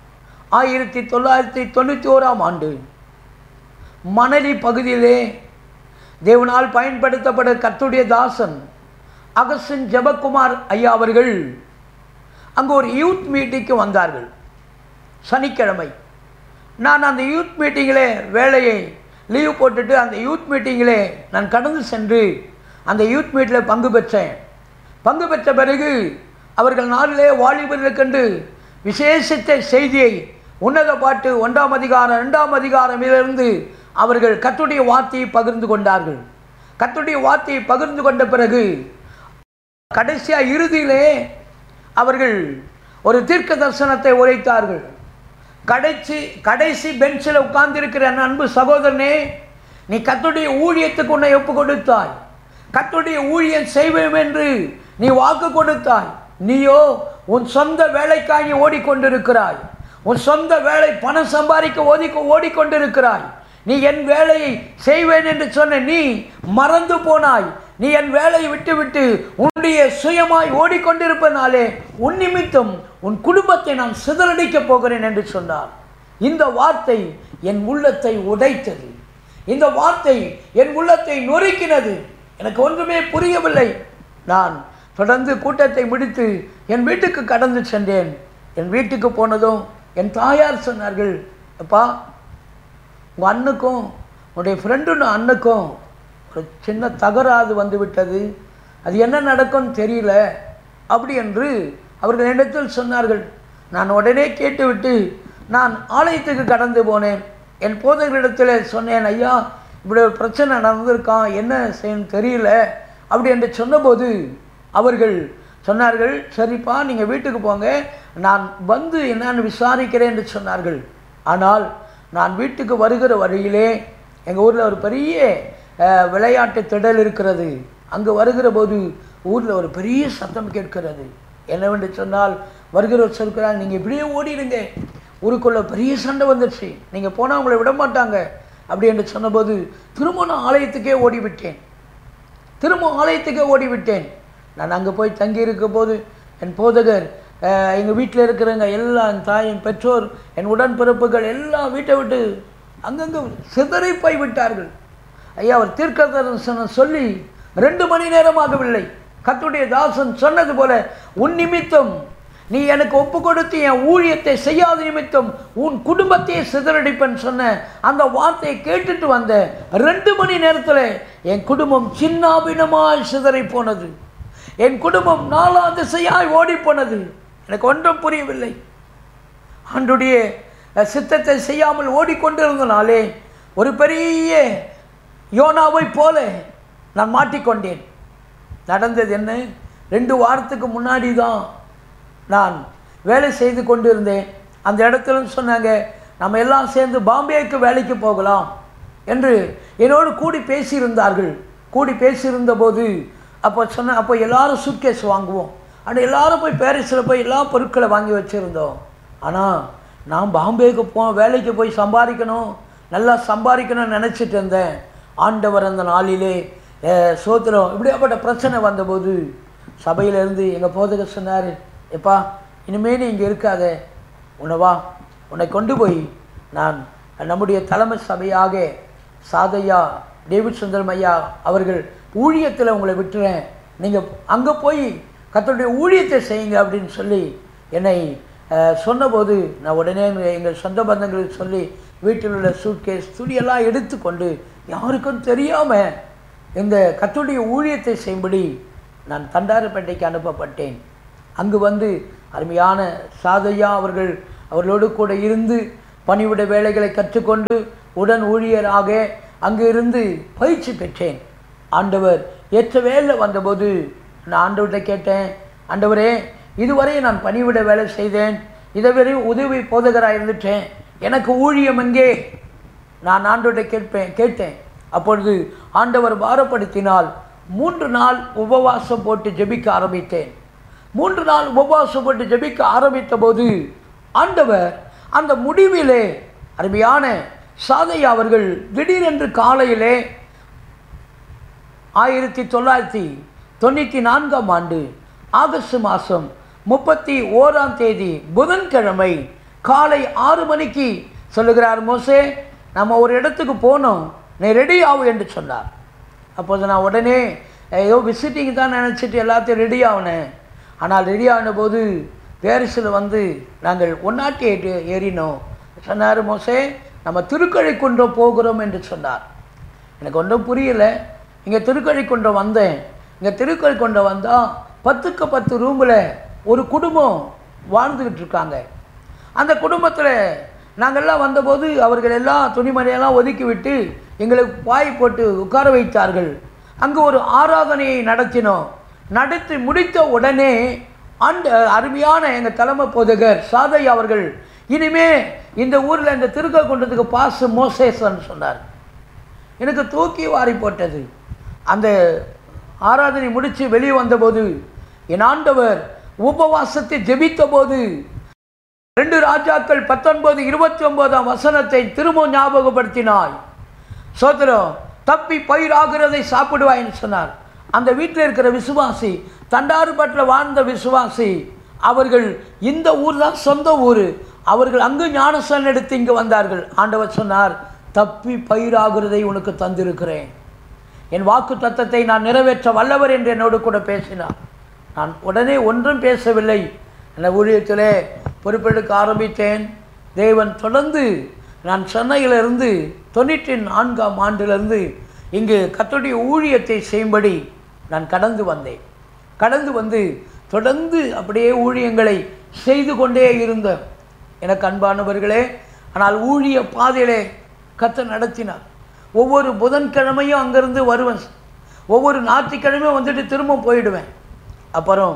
1991ஆம் ஆண்டு மணலி பகுதியிலே தேவனால் பயன்படுத்தப்பட்ட கர்த்தருடைய தாசன் அகஸ்டின் ஜெபக்குமார் ஐயா அவர்கள் அங்கு ஒரு யூத் மீட்டிங்க்கு வந்தார்கள். சனிக்கிழமை நான் அந்த யூத் மீட்டிங்கிலே வேலையை லீவ் போட்டுட்டு அந்த யூத் மீட்டிங்கிலே நான் கடந்து சென்று அந்த யூத் மீட்டில் பங்கு பெற்ற பிறகு அவர்கள் நாளிலே வாலிபர்களுக்கென்று விசேஷித்த செய்தியை உன்னத பாட்டு 1ஆம் அதிகாரம் 2ஆம் அதிகாரமிலிருந்து அவர்கள் கர்த்தருடைய வார்த்தையை பகிர்ந்து கொண்டார்கள். கர்த்தருடைய வார்த்தையை பகிர்ந்து கொண்ட பிறகு கடைசியாக இறுதியிலே அவர்கள் ஒரு தீர்க்க தரிசனத்தை உரைத்தார்கள். கடைசி பெஞ்சில் உட்கார்ந்திருக்கிற என் அன்பு சகோதரனே, நீ கர்த்தருடைய ஊழியத்துக்கு உன்னை ஒப்பு கொடுத்தாய். கர்த்தருடைய ஊழியம் செய்வோம் என்று நீ வாக்கு கொடுத்தாய். நீயோ உன் சொந்த வேலைக்காய் நீ ஓடிக்கொண்டிருக்கிறாய். உன் சொந்த வேலை பணம் சம்பாதிக்க ஓடிக்கொண்டிருக்கிறாய். நீ என் வேலையை செய்வேன் என்று சொன்ன நீ மறந்து போனாய். நீ என் வேலையை விட்டுவிட்டு உன்னுடைய சுயமாய் ஓடிக்கொண்டிருப்பனாலே உன் நிமித்தம் உன் குடும்பத்தை நான் சிதறடிக்கப் போகிறேன் என்று சொன்னார். இந்த வார்த்தை என் உள்ளத்தை உடைத்தது. இந்த வார்த்தை என் உள்ளத்தை நொறுக்கினது. எனக்கு ஒன்றுமே புரியவில்லை. நான் தொடர்ந்து கூட்டத்தை முடித்து என் வீட்டுக்கு கடந்து சென்றேன். என் வீட்டுக்கு போனதும் என் தாயார் சொன்னார்கள், அப்பா, உங்கள் அண்ணுக்கும் உன்னுடைய ஃப்ரெண்டுன்னு அண்ணுக்கும் ஒரு சின்ன தகராறு வந்து விட்டது, அது என்ன நடக்கும்னு தெரியல அப்படி என்று அவர்கள் என்னிடத்தில் சொன்னார்கள். நான் உடனே கேட்டுவிட்டு நான் ஆலயத்துக்கு கடந்து போனேன். என் போதகரிடத்தில் சொன்னேன், ஐயா, இப்படி ஒரு பிரச்சனை நடந்திருக்கான், என்ன செய்யணும்னு தெரியல அப்படி என்று சொன்னபோது அவர்கள் சொன்னார்கள், சரிப்பா, நீங்கள் வீட்டுக்கு போங்க, நான் வந்து என்னன்னு விசாரிக்கிறேன் என்று சொன்னார்கள். ஆனால் நான் வீட்டுக்கு வருகிற வழியிலே எங்கள் ஊரில் ஒரு பெரிய விளையாட்டு திடல் இருக்கிறது. அங்கு வருகிற போது ஊரில் ஒரு பெரிய சத்தம் கேட்கிறது. என்னவென்று சொன்னால், வருகிறவர் சொல்கிறாங்க, நீங்கள் இப்படியே ஓடிடுங்க, ஊருக்குள்ள பெரிய சண்டை வந்துடுச்சு, நீங்கள் போனால் உங்களை விட மாட்டாங்க அப்படி என்று சொன்னபோது திரும்ப நான் ஆலயத்துக்கே ஓடிவிட்டேன். நான் அங்கே போய் தங்கியிருக்க போது என் போதகர், எங்கள் வீட்டில் இருக்கிறவங்க எல்லாம், என் தாயின் பெற்றோர், என் உடன்பிறப்புகள் எல்லாம் வீட்டை விட்டு அங்கங்கே சிதறி போய் விட்டார்கள். ஐயா, அவர் தீர்க்க தரிசனம் சொல்லி 2 மணி நேரமாகவில்லை. கர்த்தருடைய தாசன் சொன்னது போல, உன் நிமித்தம் நீ எனக்கு ஒப்பு கொடுத்து என் ஊழியத்தை செய்யாத நிமித்தம் உன் குடும்பத்தையே சிதறடிப்பேன்னு சொன்ன அந்த வார்த்தையை கேட்டுட்டு வந்த 2 மணி நேரத்தில் என் குடும்பம் சின்னாபின்னமாய் சிதறி போனது. என் குடும்பம் 4 திசையாய் ஓடி போனது. எனக்கு ஒன்றும் புரியவில்லை. ஆண்டவருடைய சித்தத்தை செய்யாமல் ஓடிக்கொண்டிருந்தனாலே ஒரு பெரிய யோனாவை போல நான் மாட்டிக்கொண்டேன். நடந்தது என்ன? 2 வாரத்துக்கு முன்னாடி தான் நான் வேலை செய்து கொண்டிருந்தேன். அந்த இடத்துல சொன்னாங்க, நம்ம எல்லாம் சேர்ந்து பாம்பேக்கு வேலைக்கு போகலாம் என்று என்னோடு கூடி பேசியிருந்த போது அப்போ எல்லாரும் சூட்கேஸ் வாங்குவோம். ஆனால் எல்லாரும் போய் பாரிஸில் போய் எல்லா பொருட்களை வாங்கி வச்சுருந்தோம். ஆனால் நான் பாம்பேக்கு வேலைக்கு போய் சம்பாதிக்கணும், நல்லா சம்பாதிக்கணும்னு நினச்சிட்டு இருந்தேன். ஆண்டவர் அந்த நாளிலே சோத்திரம் இப்படியாப்பட்ட பிரச்சனை வந்தபோது சபையிலேருந்து எங்கள் போதகர் சொன்னார், எப்பா, இனிமேல் நீ இங்கே இருக்காத, உன்னை கொண்டு போய் நான் நம்முடைய தலைமை சபையாக சாதையா டேவிட் சுந்தரம் ஐயா அவர்கள் ஊழியத்தில் உங்களை விட்டுறேன், நீங்கள் அங்கே போய் கர்த்தருடைய ஊழியத்தை செய்யுங்க அப்படின்னு சொல்லி என்னை சொன்னபோது நான் உடனே எங்கள் சொந்த பந்தங்களுக்கு சொல்லி வீட்டில் உள்ள சூட்கேஸ் துணியெல்லாம் எடுத்துக்கொண்டு யாருக்கும் தெரியாமல் இந்த கர்த்தருடைய ஊழியத்தை செய்யும்படி நான் தண்டாரப்பேட்டைக்கு அனுப்பப்பட்டேன். அங்கு வந்து அருமையான சாதையா அவர்களோடு கூட இருந்து பணிவிட வேலைகளை கற்றுக்கொண்டு உடன் ஊழியராக அங்கு இருந்து பயிற்சி பெற்றேன். ஆண்டவர் ஏற்ற வேலை வந்தபோது நான் ஆண்டவர்கிட்ட கேட்டேன், ஆண்டவரே, இதுவரை நான் பணிவிட வேலை செய்தேன், இதுவரை உதவி போதகராக இருந்துட்டேன், எனக்கு ஊழியம் எங்கே? நான் ஆண்டவர்கிட்ட கேட்டேன். அப்பொழுது ஆண்டவர் பாரப்படுத்தினால் 3 நாள் உபவாசம் போட்டு ஜெபிக்க ஆரம்பித்தேன். 3 நாள் உபவாசம் போட்டு ஜெபிக்க ஆரம்பித்த போது ஆண்டவர் அந்த முடிவிலே அருமையான சாதையா அவர்கள் திடீரென்று காலையிலே 1994ஆம் ஆண்டு ஆகஸ்ட் மாதம் 31ஆம் தேதி புதன்கிழமை காலை 6 மணிக்கு சொல்லுகிறார், மோசே, நம்ம ஒரு இடத்துக்கு போனோம், நீ ரெடி ஆகும் என்று சொன்னார். அப்போது நான் உடனே ஏதோ விசிட்டிங் தான் நினச்சிட்டு எல்லாத்தையும் ரெடி ஆகினேன். ஆனால் ரெடி ஆன போது பாரிஸில் வந்து நாங்கள் 108 ஏறினோம். சொன்னார், மோசே, நம்ம திருக்கழிக்குன்றம் போகிறோம் என்று சொன்னார். எனக்கு ஒன்றும் புரியலை. இங்கே திருக்கழிக்குன்றம் வந்தேன். இங்கே திருக்கழிக்குன்றம் வந்தால் 10க்கு 10 ரூமில் ஒரு குடும்பம் வாழ்ந்துக்கிட்டு இருக்காங்க. அந்த குடும்பத்தில் நாங்கள்லாம் வந்தபோது அவர்கள் எல்லாம் துணிமணியெல்லாம் ஒதுக்கிவிட்டு எங்களுக்கு பாய் போட்டு உட்கார வைத்தார்கள். அங்கே ஒரு ஆராதனையை நடத்தினோம். நடத்தி முடித்த உடனே அந்த அருமையான எங்கள் தலைமை போதகர் சாதை அவர்கள், இனிமே இந்த ஊரில் இந்த திருக்கல் கொண்டதுக்கு பாசு மோசேசன் சொன்னார். எனக்கு தூக்கி வாரி போட்டது. அந்த ஆராதனை முடித்து வெளியே வந்தபோது என் ஆண்டவர் உபவாசத்தை ஜெபித்த போது 2 ராஜாக்கள் 19:29 வசனத்தை திரும்ப ஞாபகப்படுத்தினாய். சோதரம், தப்பி பயிராகிறதை சாப்பிடுவாயின்னு சொன்னார். அந்த வீட்டில் இருக்கிற விசுவாசி, தண்டாறுபட்டில் வாழ்ந்த விசுவாசி, அவர்கள் இந்த ஊர் தான் சொந்த ஊர். அவர்கள் அங்கு ஞானஸ்நானம் எடுத்து இங்கே வந்தார்கள். ஆண்டவர் சொன்னார், தப்பி பயிராகிறதை உனக்கு தந்திருக்கிறேன், என் வாக்கு தத்தத்தை நான் நிறைவேற்ற வல்லவர் என்று என்னோடு கூட பேசினார். நான் உடனே ஒன்றும் பேசவில்லை. அந்த ஊழியத்திலே பொறுப்பெடுக்க ஆரம்பித்தேன். தேவன் தொடர்ந்து நான் சென்னையிலிருந்து 94ஆம் ஆண்டிலிருந்து இங்கு கர்த்தருடைய ஊழியத்தை செய்யும்படி நான் கடந்து வந்தேன். கடந்து வந்து தொடர்ந்து அப்படியே ஊழியங்களை செய்து கொண்டே இருந்தேன். எனக்கு அன்பானவர்களே, ஆனால் ஊழிய பாதையிலே கர்த்தர் நடத்தினார். ஒவ்வொரு புதன்கிழமையும் அங்கேருந்து வருவேன். ஒவ்வொரு ஞாயிற்றுக்கிழமையும் வந்துட்டு திரும்ப போயிடுவேன். அப்புறம்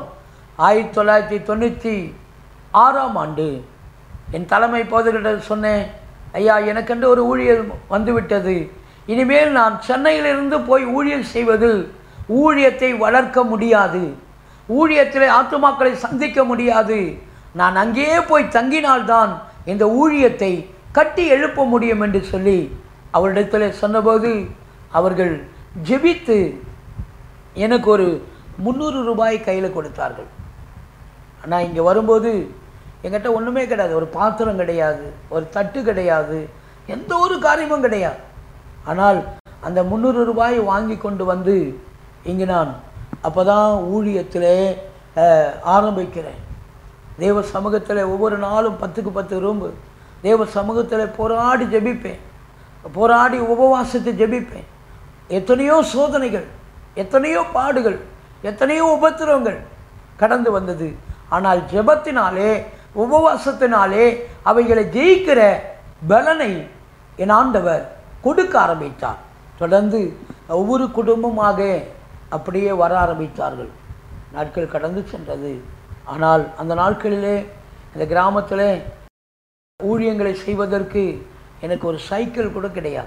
1996ஆம் ஆண்டு என் தலைமை போதகிட்ட சொன்னேன், ஐயா, எனக்கென்று ஒரு ஊழியம் வந்துவிட்டது. இனிமேல் நான் சென்னையிலிருந்து போய் ஊழியம் செய்வது ஊழியத்தை வளர்க்க முடியாது, ஊழியத்தில் ஆத்துமாக்களை சந்திக்க முடியாது. நான் அங்கேயே போய் தங்கினால்தான் இந்த ஊழியத்தை கட்டி எழுப்ப முடியும் என்று சொல்லி அவரிடத்தில் சொன்னபோது அவர்கள் ஜெபித்து எனக்கு ஒரு 300 ரூபாய் கையில் கொடுத்தார்கள். ஆனால் இங்கே வரும்போது என்கிட்ட ஒன்றுமே கிடையாது. ஒரு பாத்திரம் கிடையாது, ஒரு தட்டு கிடையாது, எந்த ஒரு காரியமும் கிடையாது. ஆனால் அந்த 300 ரூபாய் வாங்கி கொண்டு வந்து இங்கே நான் அப்போ தான் ஊழியத்தில் ஆரம்பிக்கிறேன். தேவ சமூகத்தில் ஒவ்வொரு நாளும் 10க்கு 10 ரூம்பு தேவ சமூகத்தில் போராடி ஜெபிப்பேன், போராடி உபவாசத்தை ஜெபிப்பேன். எத்தனையோ சோதனைகள், எத்தனையோ பாடுகள், எத்தனையோ உபத்திரவங்கள் கடந்து வந்தது. ஆனால் ஜெபத்தினாலே உபவாசத்தினாலே அவைகளை ஜெயிக்கிற பலனை என் ஆண்டவர் கொடுக்க ஆரம்பித்தார். தொடர்ந்து ஒவ்வொரு குடும்பமாக அப்படியே வர ஆரம்பித்தார்கள். நாட்கள் கடந்து சென்றது. ஆனால் அந்த நாட்களிலே இந்த கிராமத்தில் ஊழியங்களை செய்வதற்கு எனக்கு ஒரு சைக்கிள் கூட கிடையாது.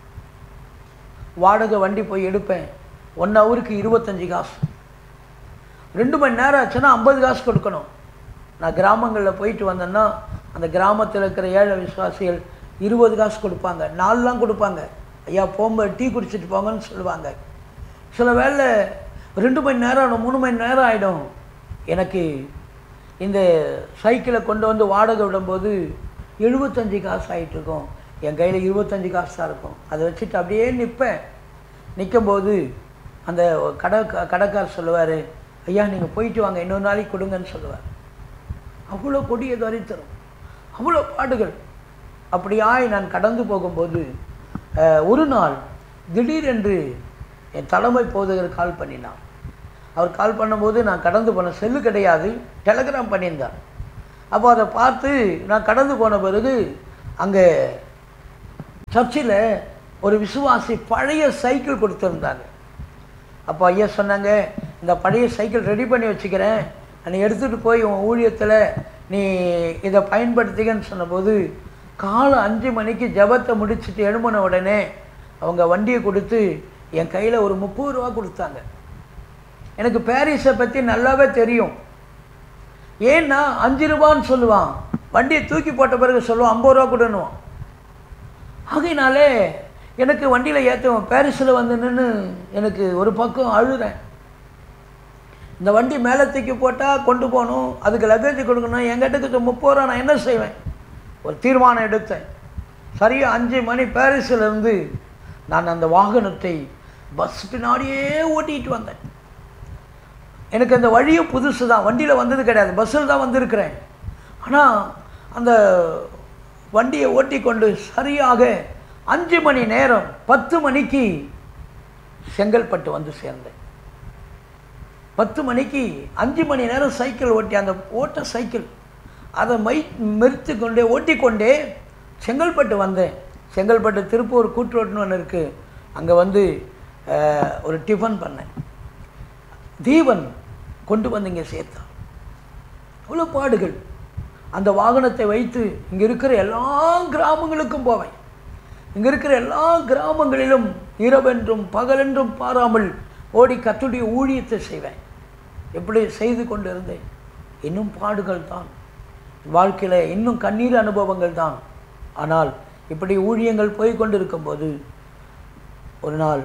வாடகை வண்டி போய் எடுப்பேன். 1 ஹவருக்கு 25 காசு. 2 மணி நேரம் ஆச்சுன்னா 50 காசு கொடுக்கணும். நான் கிராமங்களில் போயிட்டு வந்தேன்னா அந்த கிராமத்தில் இருக்கிற ஏழை விசுவாசிகள் 20 காசு கொடுப்பாங்க, 4 கொடுப்பாங்க. ஐயா, போகும்போது டீ குடிச்சிட்டு போங்கன்னு சொல்லுவாங்க. சில வேளை 2 மணி நேரம் 3 மணி நேரம் ஆகிடும். எனக்கு இந்த சைக்கிளை கொண்டு வந்து வாடகை விடும்போது 75 காசு ஆகிட்டு இருக்கும். என் கையில் 25 காசு தான் இருக்கும். அதை வச்சுட்டு அப்படியே நிற்பேன். நிற்கும்போது அந்த கடைக்காரர் சொல்லுவார், ஐயா, நீங்கள் போயிட்டு வாங்க, இன்னொரு நாளைக்கு கொடுங்கன்னு சொல்லுவார். அவ்வளோ கொடிய தரித்திரம், அவ்வளோ பாடுகள். அப்படியாய் நான் கடந்து போகும்போது ஒரு நாள் திடீரென்று என் தலைமை போதகர் கால் பண்ணினார். அவர் கால் பண்ணும்போது நான் கடந்து போன, செல்லு கிடையாது, டெலகிராம் பண்ணியிருந்தார். அப்போ அதை பார்த்து நான் கடந்து போன பிறகு அங்கே சர்ச்சில் ஒரு விசுவாசி பழைய சைக்கிள் கொடுத்துருந்தாங்க. அப்போ ஐயா சொன்னாங்க, இந்த பழைய சைக்கிள் ரெடி பண்ணி வச்சுக்கிறேன், நீ எடுத்துகிட்டு போய் உன் ஊழியத்தில் நீ இதை பயன்படுத்திக்கன்னு சொன்னபோது காலை 5 மணிக்கு ஜபத்தை முடிச்சுட்டு எழும்பின உடனே அவங்க வண்டியை கொடுத்து என் கையில் ஒரு 30 ரூபா கொடுத்தாங்க. எனக்கு பாரிஸை பற்றி நல்லாவே தெரியும். ஏன்னா 5 ரூபான்னு சொல்லுவான், வண்டியை தூக்கி போட்ட பிறகு சொல்லுவான் 50 ரூபா கொடுன்னுவான். ஆகையினாலே எனக்கு வண்டியில் ஏற்றுவோம். பாரிஸில் வந்து நின்று எனக்கு ஒரு பக்கம் அழுறேன். இந்த வண்டி மேலே தூக்கி போட்டால் கொண்டு போகணும், அதுக்கு லக்கேஜ் கொடுக்கணும், என்கிட்ட 30 ரூபா, நான் என்ன செய்வேன்? ஒரு தீர்மானம் எடுத்தேன். சரியாக 5 மணி பாரிஸிலிருந்து நான் அந்த வாகனத்தை பஸ் பின்னாடியே ஓட்டிகிட்டு வந்தேன். எனக்கு அந்த வழியும் புதுசு தான், வண்டியில் வந்தது கிடையாது, பஸ்ஸில் தான் வந்திருக்கிறேன். ஆனால் அந்த வண்டியை ஓட்டி கொண்டு சரியாக 5 மணி நேரம் 10 மணிக்கு செங்கல்பட்டு வந்து சேர்ந்தேன். 10 மணிக்கு 5 மணி நேரம் சைக்கிள் ஓட்டி, அந்த ஓட்ட சைக்கிள் அதை மெரித்து கொண்டே ஓட்டிக்கொண்டே செங்கல்பட்டு வந்தேன். செங்கல்பட்டு திருப்பூர் கூட்டுரோட்டுன்னு ஒன்று இருக்குது. அங்கே வந்து ஒரு டிஃபன் பண்ணேன். தீவன் கொண்டு வந்து இங்கே சேர்த்தான். அவ்வளோ பாடுகள். அந்த வாகனத்தை வைத்து இங்கே இருக்கிற எல்லா கிராமங்களுக்கும் போவேன். இங்கே இருக்கிற எல்லா கிராமங்களிலும் இரவென்றும் பகலென்றும் பாராமல் ஓடி கர்த்தருடைய ஊழியத்தை செய்வேன். எப்படி செய்து கொண்டு இருந்தேன். இன்னும் பாடுகள் தான் வாழ்க்கையில், இன்னும் கண்ணீர் அனுபவங்கள் தான். ஆனால் இப்படி ஊழியங்கள் போய் கொண்டு இருக்கும்போது ஒரு நாள்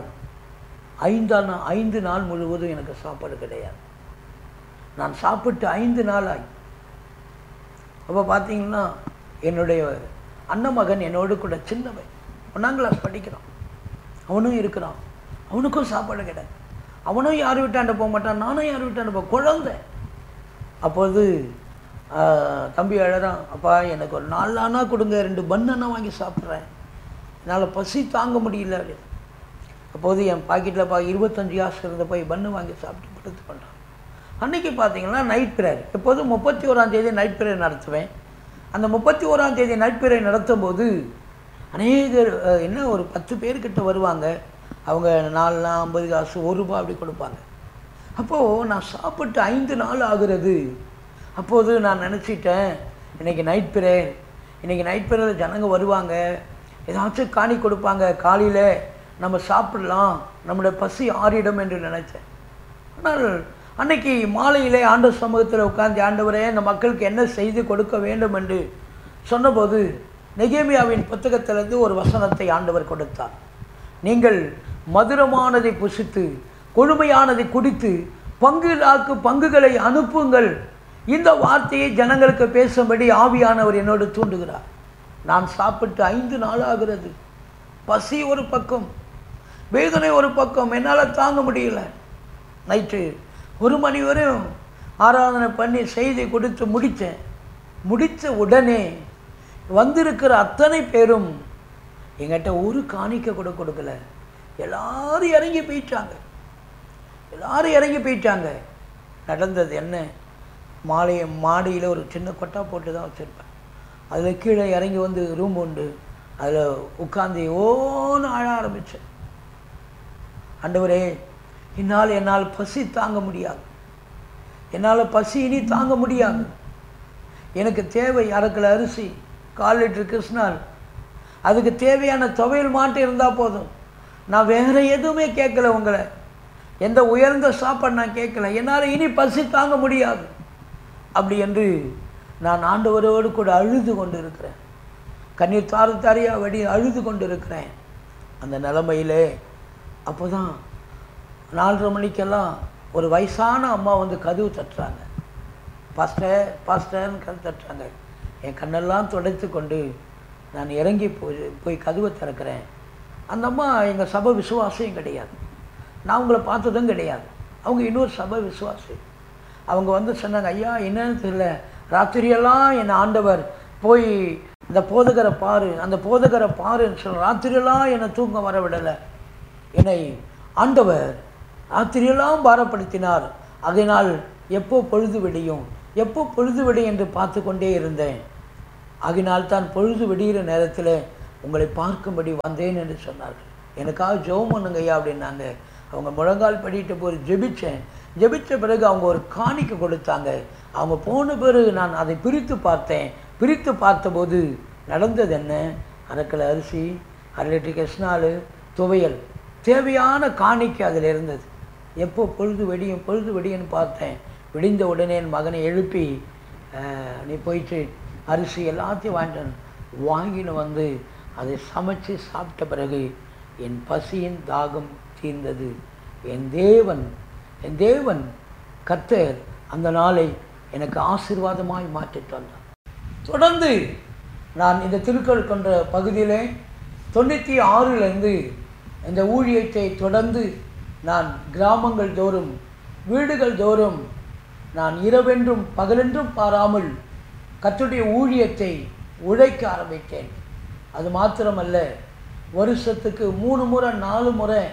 5 நாள் முழுவதும் எனக்கு சாப்பாடு கிடையாது. நான் சாப்பிட்டு 5 நாள் ஆகி. அப்போ பார்த்தீங்கன்னா என்னுடைய அண்ணன் மகன் என்னோடு கூட சின்னவன் 1ஆம் கிளாஸ் படிக்கிறான். அவனும் இருக்கிறான். அவனுக்கும் சாப்பாடு கிடையாது. அவனும் யார் வீட்டாண்ட போக மாட்டான், நானும் யார் வீட்டாண்ட போக குழந்தை. அப்போது தம்பி அழறான், அப்பா எனக்கு ஒரு 4 ஆனா கொடுங்க, 2 பன்னு வாங்கி சாப்பிட்றேன், என்னால் பசி தாங்க முடியல அப்படின்னு. அப்போது என் பாக்கெட்டில் 25 காசு இருந்த போய் பன்னு வாங்கி சாப்பிட்டு படுத்து பண்ணுறான். அன்றைக்கி பார்த்தீங்கன்னா நைட் பிரேயர். எப்போதும் 31ஆம் தேதி நைட் பிரேயர் நடத்துவேன். அந்த 31ஆம் தேதி நைட் பிரேயர் நடத்தும் போது அநேகர் ஒரு 10 பேர்கிட்ட வருவாங்க. அவங்க 4 50 காசு ₹1 அப்படி கொடுப்பாங்க. அப்போது நான் சாப்பிட்டு 5 நாள் ஆகுறது. அப்போது நான் நினச்சிட்டேன், இன்றைக்கி நைட் பிரேயர், இன்றைக்கி நைட் பிரேயரில் ஜனங்க வருவாங்க, ஏதாச்சும் காணி கொடுப்பாங்க, காலையில் நம்ம சாப்பிடலாம், நம்முடைய பசி ஆறிடும் என்று நினச்சேன். ஆனால் அன்னைக்கு மாலையிலே ஆண்டவர் சமூகத்தில் உட்கார்ந்து, ஆண்டவரே இந்த மக்களுக்கு என்ன செய்து கொடுக்க வேண்டும் என்று சொன்னபோது நெகேமியாவின் புத்தகத்திலிருந்து ஒரு வசனத்தை ஆண்டவர் கொடுத்தார். நீங்கள் மதுரமானதை புசித்து கொழுமையானதை குடித்து பங்குகளை அனுப்புங்கள். இந்த வார்த்தையை ஜனங்களுக்கு பேசும்படி ஆவியானவர் என்னோடு தூண்டுகிறார். நான் சாப்பிட்டு 5 நாள் ஆகிறது. பசி ஒரு பக்கம், வேதனை ஒரு பக்கம், என்னால் தாங்க முடியல. நைட்டு 1 மணி வரையும் ஆராதனை பண்ணி செய்தி கொடுத்து முடித்த உடனே வந்திருக்கிற அத்தனை பேரும் எங்கிட்ட ஒரு காணிக்க கூட கொடுக்கல. எல்லாரும் இறங்கி போயிட்டாங்க. நடந்தது என்ன? மாடியில் ஒரு சின்ன கொட்டா போட்டு தான் வச்சுருப்பேன். அதில் கீழே இறங்கி வந்து ரூம் உண்டு, அதில் உட்காந்து ஓன்னு அழ ஆரம்பித்தேன். ஆண்டவரே, என்னால் பசி தாங்க முடியாது, என்னால் பசி இனி தாங்க முடியாது. எனக்கு தேவை 1/2 கிலோ அரிசி, 1/4 லிட்டர் கிருஷ்ணால், அதுக்கு தேவையான துவையல் மாட்டு இருந்தால் போதும். நான் வேறு எதுவுமே கேட்கல, உங்களை எந்த உயர்ந்த சாப்பாடு நான் கேட்கல. என்னால் இனி பசி தாங்க முடியாது அப்படி என்று நான் ஆண்டவரோடு கூட அழுது கொண்டு இருக்கிறேன். கண்ணீர் தாரியாக வடி அழுது கொண்டு இருக்கிறேன். அந்த நிலைமையிலே அப்போ தான் 4:30 மணிக்கெல்லாம் ஒரு வயசான அம்மா வந்து கதவு தட்டுறாங்க. பாஸ்டர்னு கதவு தட்டுறாங்க. என் கண்ணெல்லாம் துடைத்து கொண்டு நான் இறங்கி போய் கதவை திறக்கிறேன். அந்த அம்மா எங்கள் சபை விசுவாசம் கிடையாது, நான் உங்களை பார்த்ததும் கிடையாது. அவங்க இன்னொரு சபை விசுவாசி. அவங்க வந்து சொன்னாங்க, ஐயா என்னன்னு தெரியல, ராத்திரியெல்லாம் என் ஆண்டவர் போய் இந்த போதகரை பாரு, அந்த போதகரை பாருன்னு சொல்ல, ராத்திரியெல்லாம் என்னை தூங்க வர விடலை. என்னை ஆண்டவர் ராத்திரியெல்லாம் பாரப்படுத்தினார். அதனால் எப்போ பொழுது விடியும் என்று பார்த்து கொண்டே இருந்தேன். ஆகினால் தான் பொழுது விடிகிற நேரத்தில் உங்களை பார்க்கும்படி வந்தேன் என்று சொன்னார்கள். எனக்காக ஜெபம் பண்ணுங்க ஐயா அப்படின்னாங்க. அவங்க முழங்கால் படிட்டு போய் ஜெபித்த பிறகு அவங்க ஒரு காணிக்கை கொடுத்தாங்க. அவங்க போன பிறகு நான் அதை பிரித்து பார்த்தபோது நடந்தது என்ன? 1/2 கிலோ அரிசி, 1/2 லிட்டர் கிருஷ்ணால், துவையல், தேவையான காணிக்கை அதில் இருந்தது. எப்போ பொழுது வெடியும்னு பார்த்தேன். விடிந்த உடனே என் மகனை எழுப்பி, நீ போயிட்டு அரிசி எல்லாத்தையும் வாங்கின்னு வந்து அதை சமைச்சு சாப்பிட்ட பிறகு என் பசியின் தாகம் தீர்ந்தது. என் தேவன் கர்த்தர் அந்த நாளை எனக்கு ஆசீர்வாதமாய் மாற்றிட்டு வந்தார். தொடர்ந்து நான் இந்த திருக்குறள் கொண்ட பகுதியிலே 96லேருந்து இந்த ஊழியத்தை தொடர்ந்து நான் கிராமங்கள் தோறும், வீடுகள் தோறும் நான் இரவென்றும் பகலென்றும் பாராமல் கர்த்தருடைய ஊழியத்தை உழைக்க ஆரம்பித்தேன். அது மாத்திரமல்ல, வருஷத்துக்கு 3 முறை 4 முறை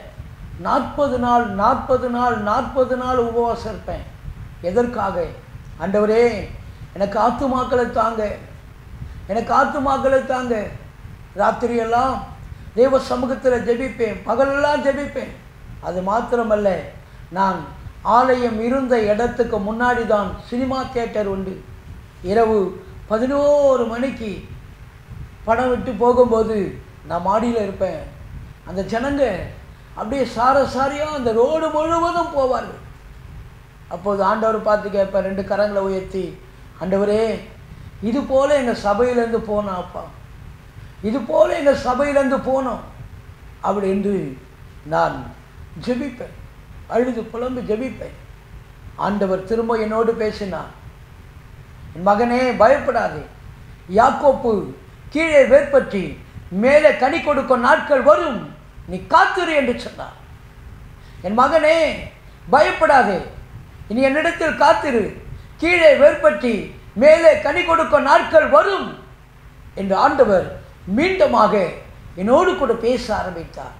40 நாள் உபவாசம் இருப்பேன். எதற்காக? ஆண்டவரே, எனக்கு ஆத்துமாக்களை தாங்க, எனக்கு ஆத்துமாக்களை தாங்க. ராத்திரியெல்லாம் தேவ சமூகத்தில் ஜெபிப்பேன், பகலெல்லாம் ஜெபிப்பேன். அது மாத்திரமல்ல, நான் ஆலயம் இருந்த இடத்துக்கு முன்னாடி தான் சினிமா தியேட்டர் உண்டு. இரவு 11 மணிக்கு படம் விட்டு போகும்போது நான் மாடியில் இருப்பேன். அந்த ஜனங்க அப்படியே சாரசாரியாக அந்த ரோடு முழுவதும் போவார்கள். அப்போது ஆண்டவர் பார்த்து கேட்பேன், 2 கரங்களை உயர்த்தி, ஆண்டவரே, இது போல் எங்கள் சபையிலேருந்து போனோம் அப்பா, இது போல் எங்கள் சபையிலேருந்து போனோம் அப்படி என்று நான் ஜெபிப்பேன், அழுது புலம்பு ஜெபிப்பேன். ஆண்டவர் திரும்ப என்னோடு பேசினார், என் மகனே பயப்படாதே, யாக்கோப்பு கீழே வேர்பற்றி மேலே கனி கொடுக்கும் நாட்கள் வரும், நீ காத்திரு என்று சொன்னார். என் மகனே பயப்படாதே, இனி என்னிடத்தில் காத்திரு, கீழே வேர்பற்றி மேலே கனி கொடுக்கும் நாட்கள் வரும் என்று ஆண்டவர் மீண்டுமாக என்னோடு கூட பேச ஆரம்பித்தார்.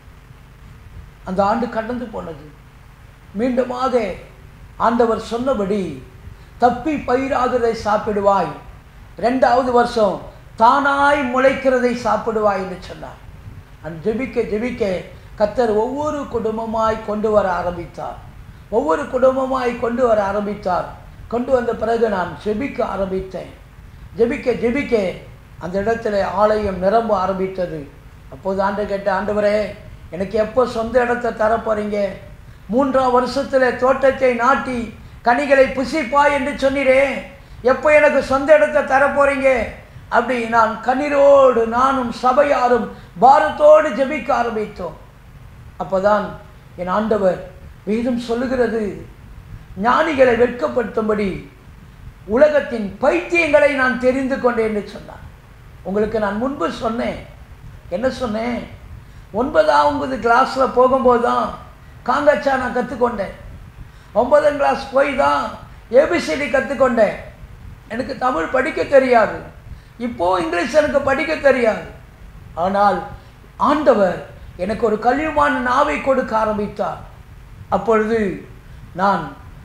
அந்த ஆண்டு கடந்து போனது. மீண்டுமாக ஆண்டவர் சொன்னபடி தப்பி பயிராகிறதை சாப்பிடுவாய், 2வது வருஷம் தானாய் முளைக்கிறதை சாப்பிடுவாய் என்று சொன்னார். நான் ஜெபிக்க ஜெபிக்க கர்த்தர் ஒவ்வொரு குடும்பமாய் கொண்டு வர ஆரம்பித்தார், ஒவ்வொரு குடும்பமாய் கொண்டு வர ஆரம்பித்தார். கொண்டு வந்த பிறகு நான் ஜெபிக்க ஆரம்பித்தேன். ஜெபிக்க ஜெபிக்க அந்த இடத்துல ஆலயம் நிரம்ப ஆரம்பித்தது. அப்போது ஆண்டவர் கேட்ட, ஆண்டவரே, எனக்கு எப்போ சொந்த இடத்தை தரப்போறீங்க? 3ஆம் வருஷத்தில் தோட்டத்தை நாட்டி கனிகளை புசிப்பாய் என்று சொன்னீரே, எப்போ எனக்கு சொந்த இடத்தை தரப்போறீங்க? அப்படி நான் கண்ணீரோடு நானும் சபையாரும் பாரத்தோடு ஜெபிக்க ஆரம்பித்தோம். அப்போதான் என் ஆண்டவர், வேதம் சொல்லுகிறது, ஞானிகளை வெட்கப்படுத்தும்படி உலகத்தின் பைத்தியங்களை நான் தெரிந்து கொண்டேன் என்று சொன்னார். உங்களுக்கு நான் முன்பு சொன்னேன், என்ன சொன்னேன்? 9வது கிளாஸில் போகும்போது தான் காங்கச்சா நான் கற்றுக்கொண்டேன். 9ஆம் கிளாஸ் போய் தான் ஏபிசிடி கற்றுக்கொண்டேன். எனக்கு தமிழ் படிக்க தெரியாது, இப்போது இங்கிலீஷ் எனக்கு படிக்க தெரியாது. ஆனால் ஆண்டவர் எனக்கு ஒரு கல்விமான நாவை கொடுக்க ஆரம்பித்தார். அப்பொழுது நான்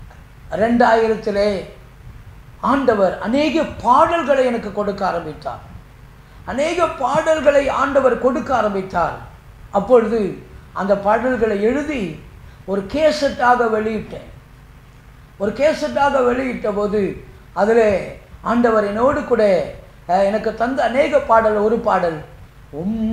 2000 ஆண்டவர் அநேக பாடல்களை எனக்கு கொடுக்க ஆரம்பித்தார். அநேக பாடல்களை ஆண்டவர் கொடுக்க ஆரம்பித்தார். அப்பொழுது அந்த பாடல்களை எழுதி ஒரு கேசட்டாக வெளியிட்டேன். ஒரு கேசட்டாக வெளியிட்ட போது அதில் ஆண்டவர் என்னோடு கூட எனக்கு தந்த அநேக பாடல், ஒரு பாடல்,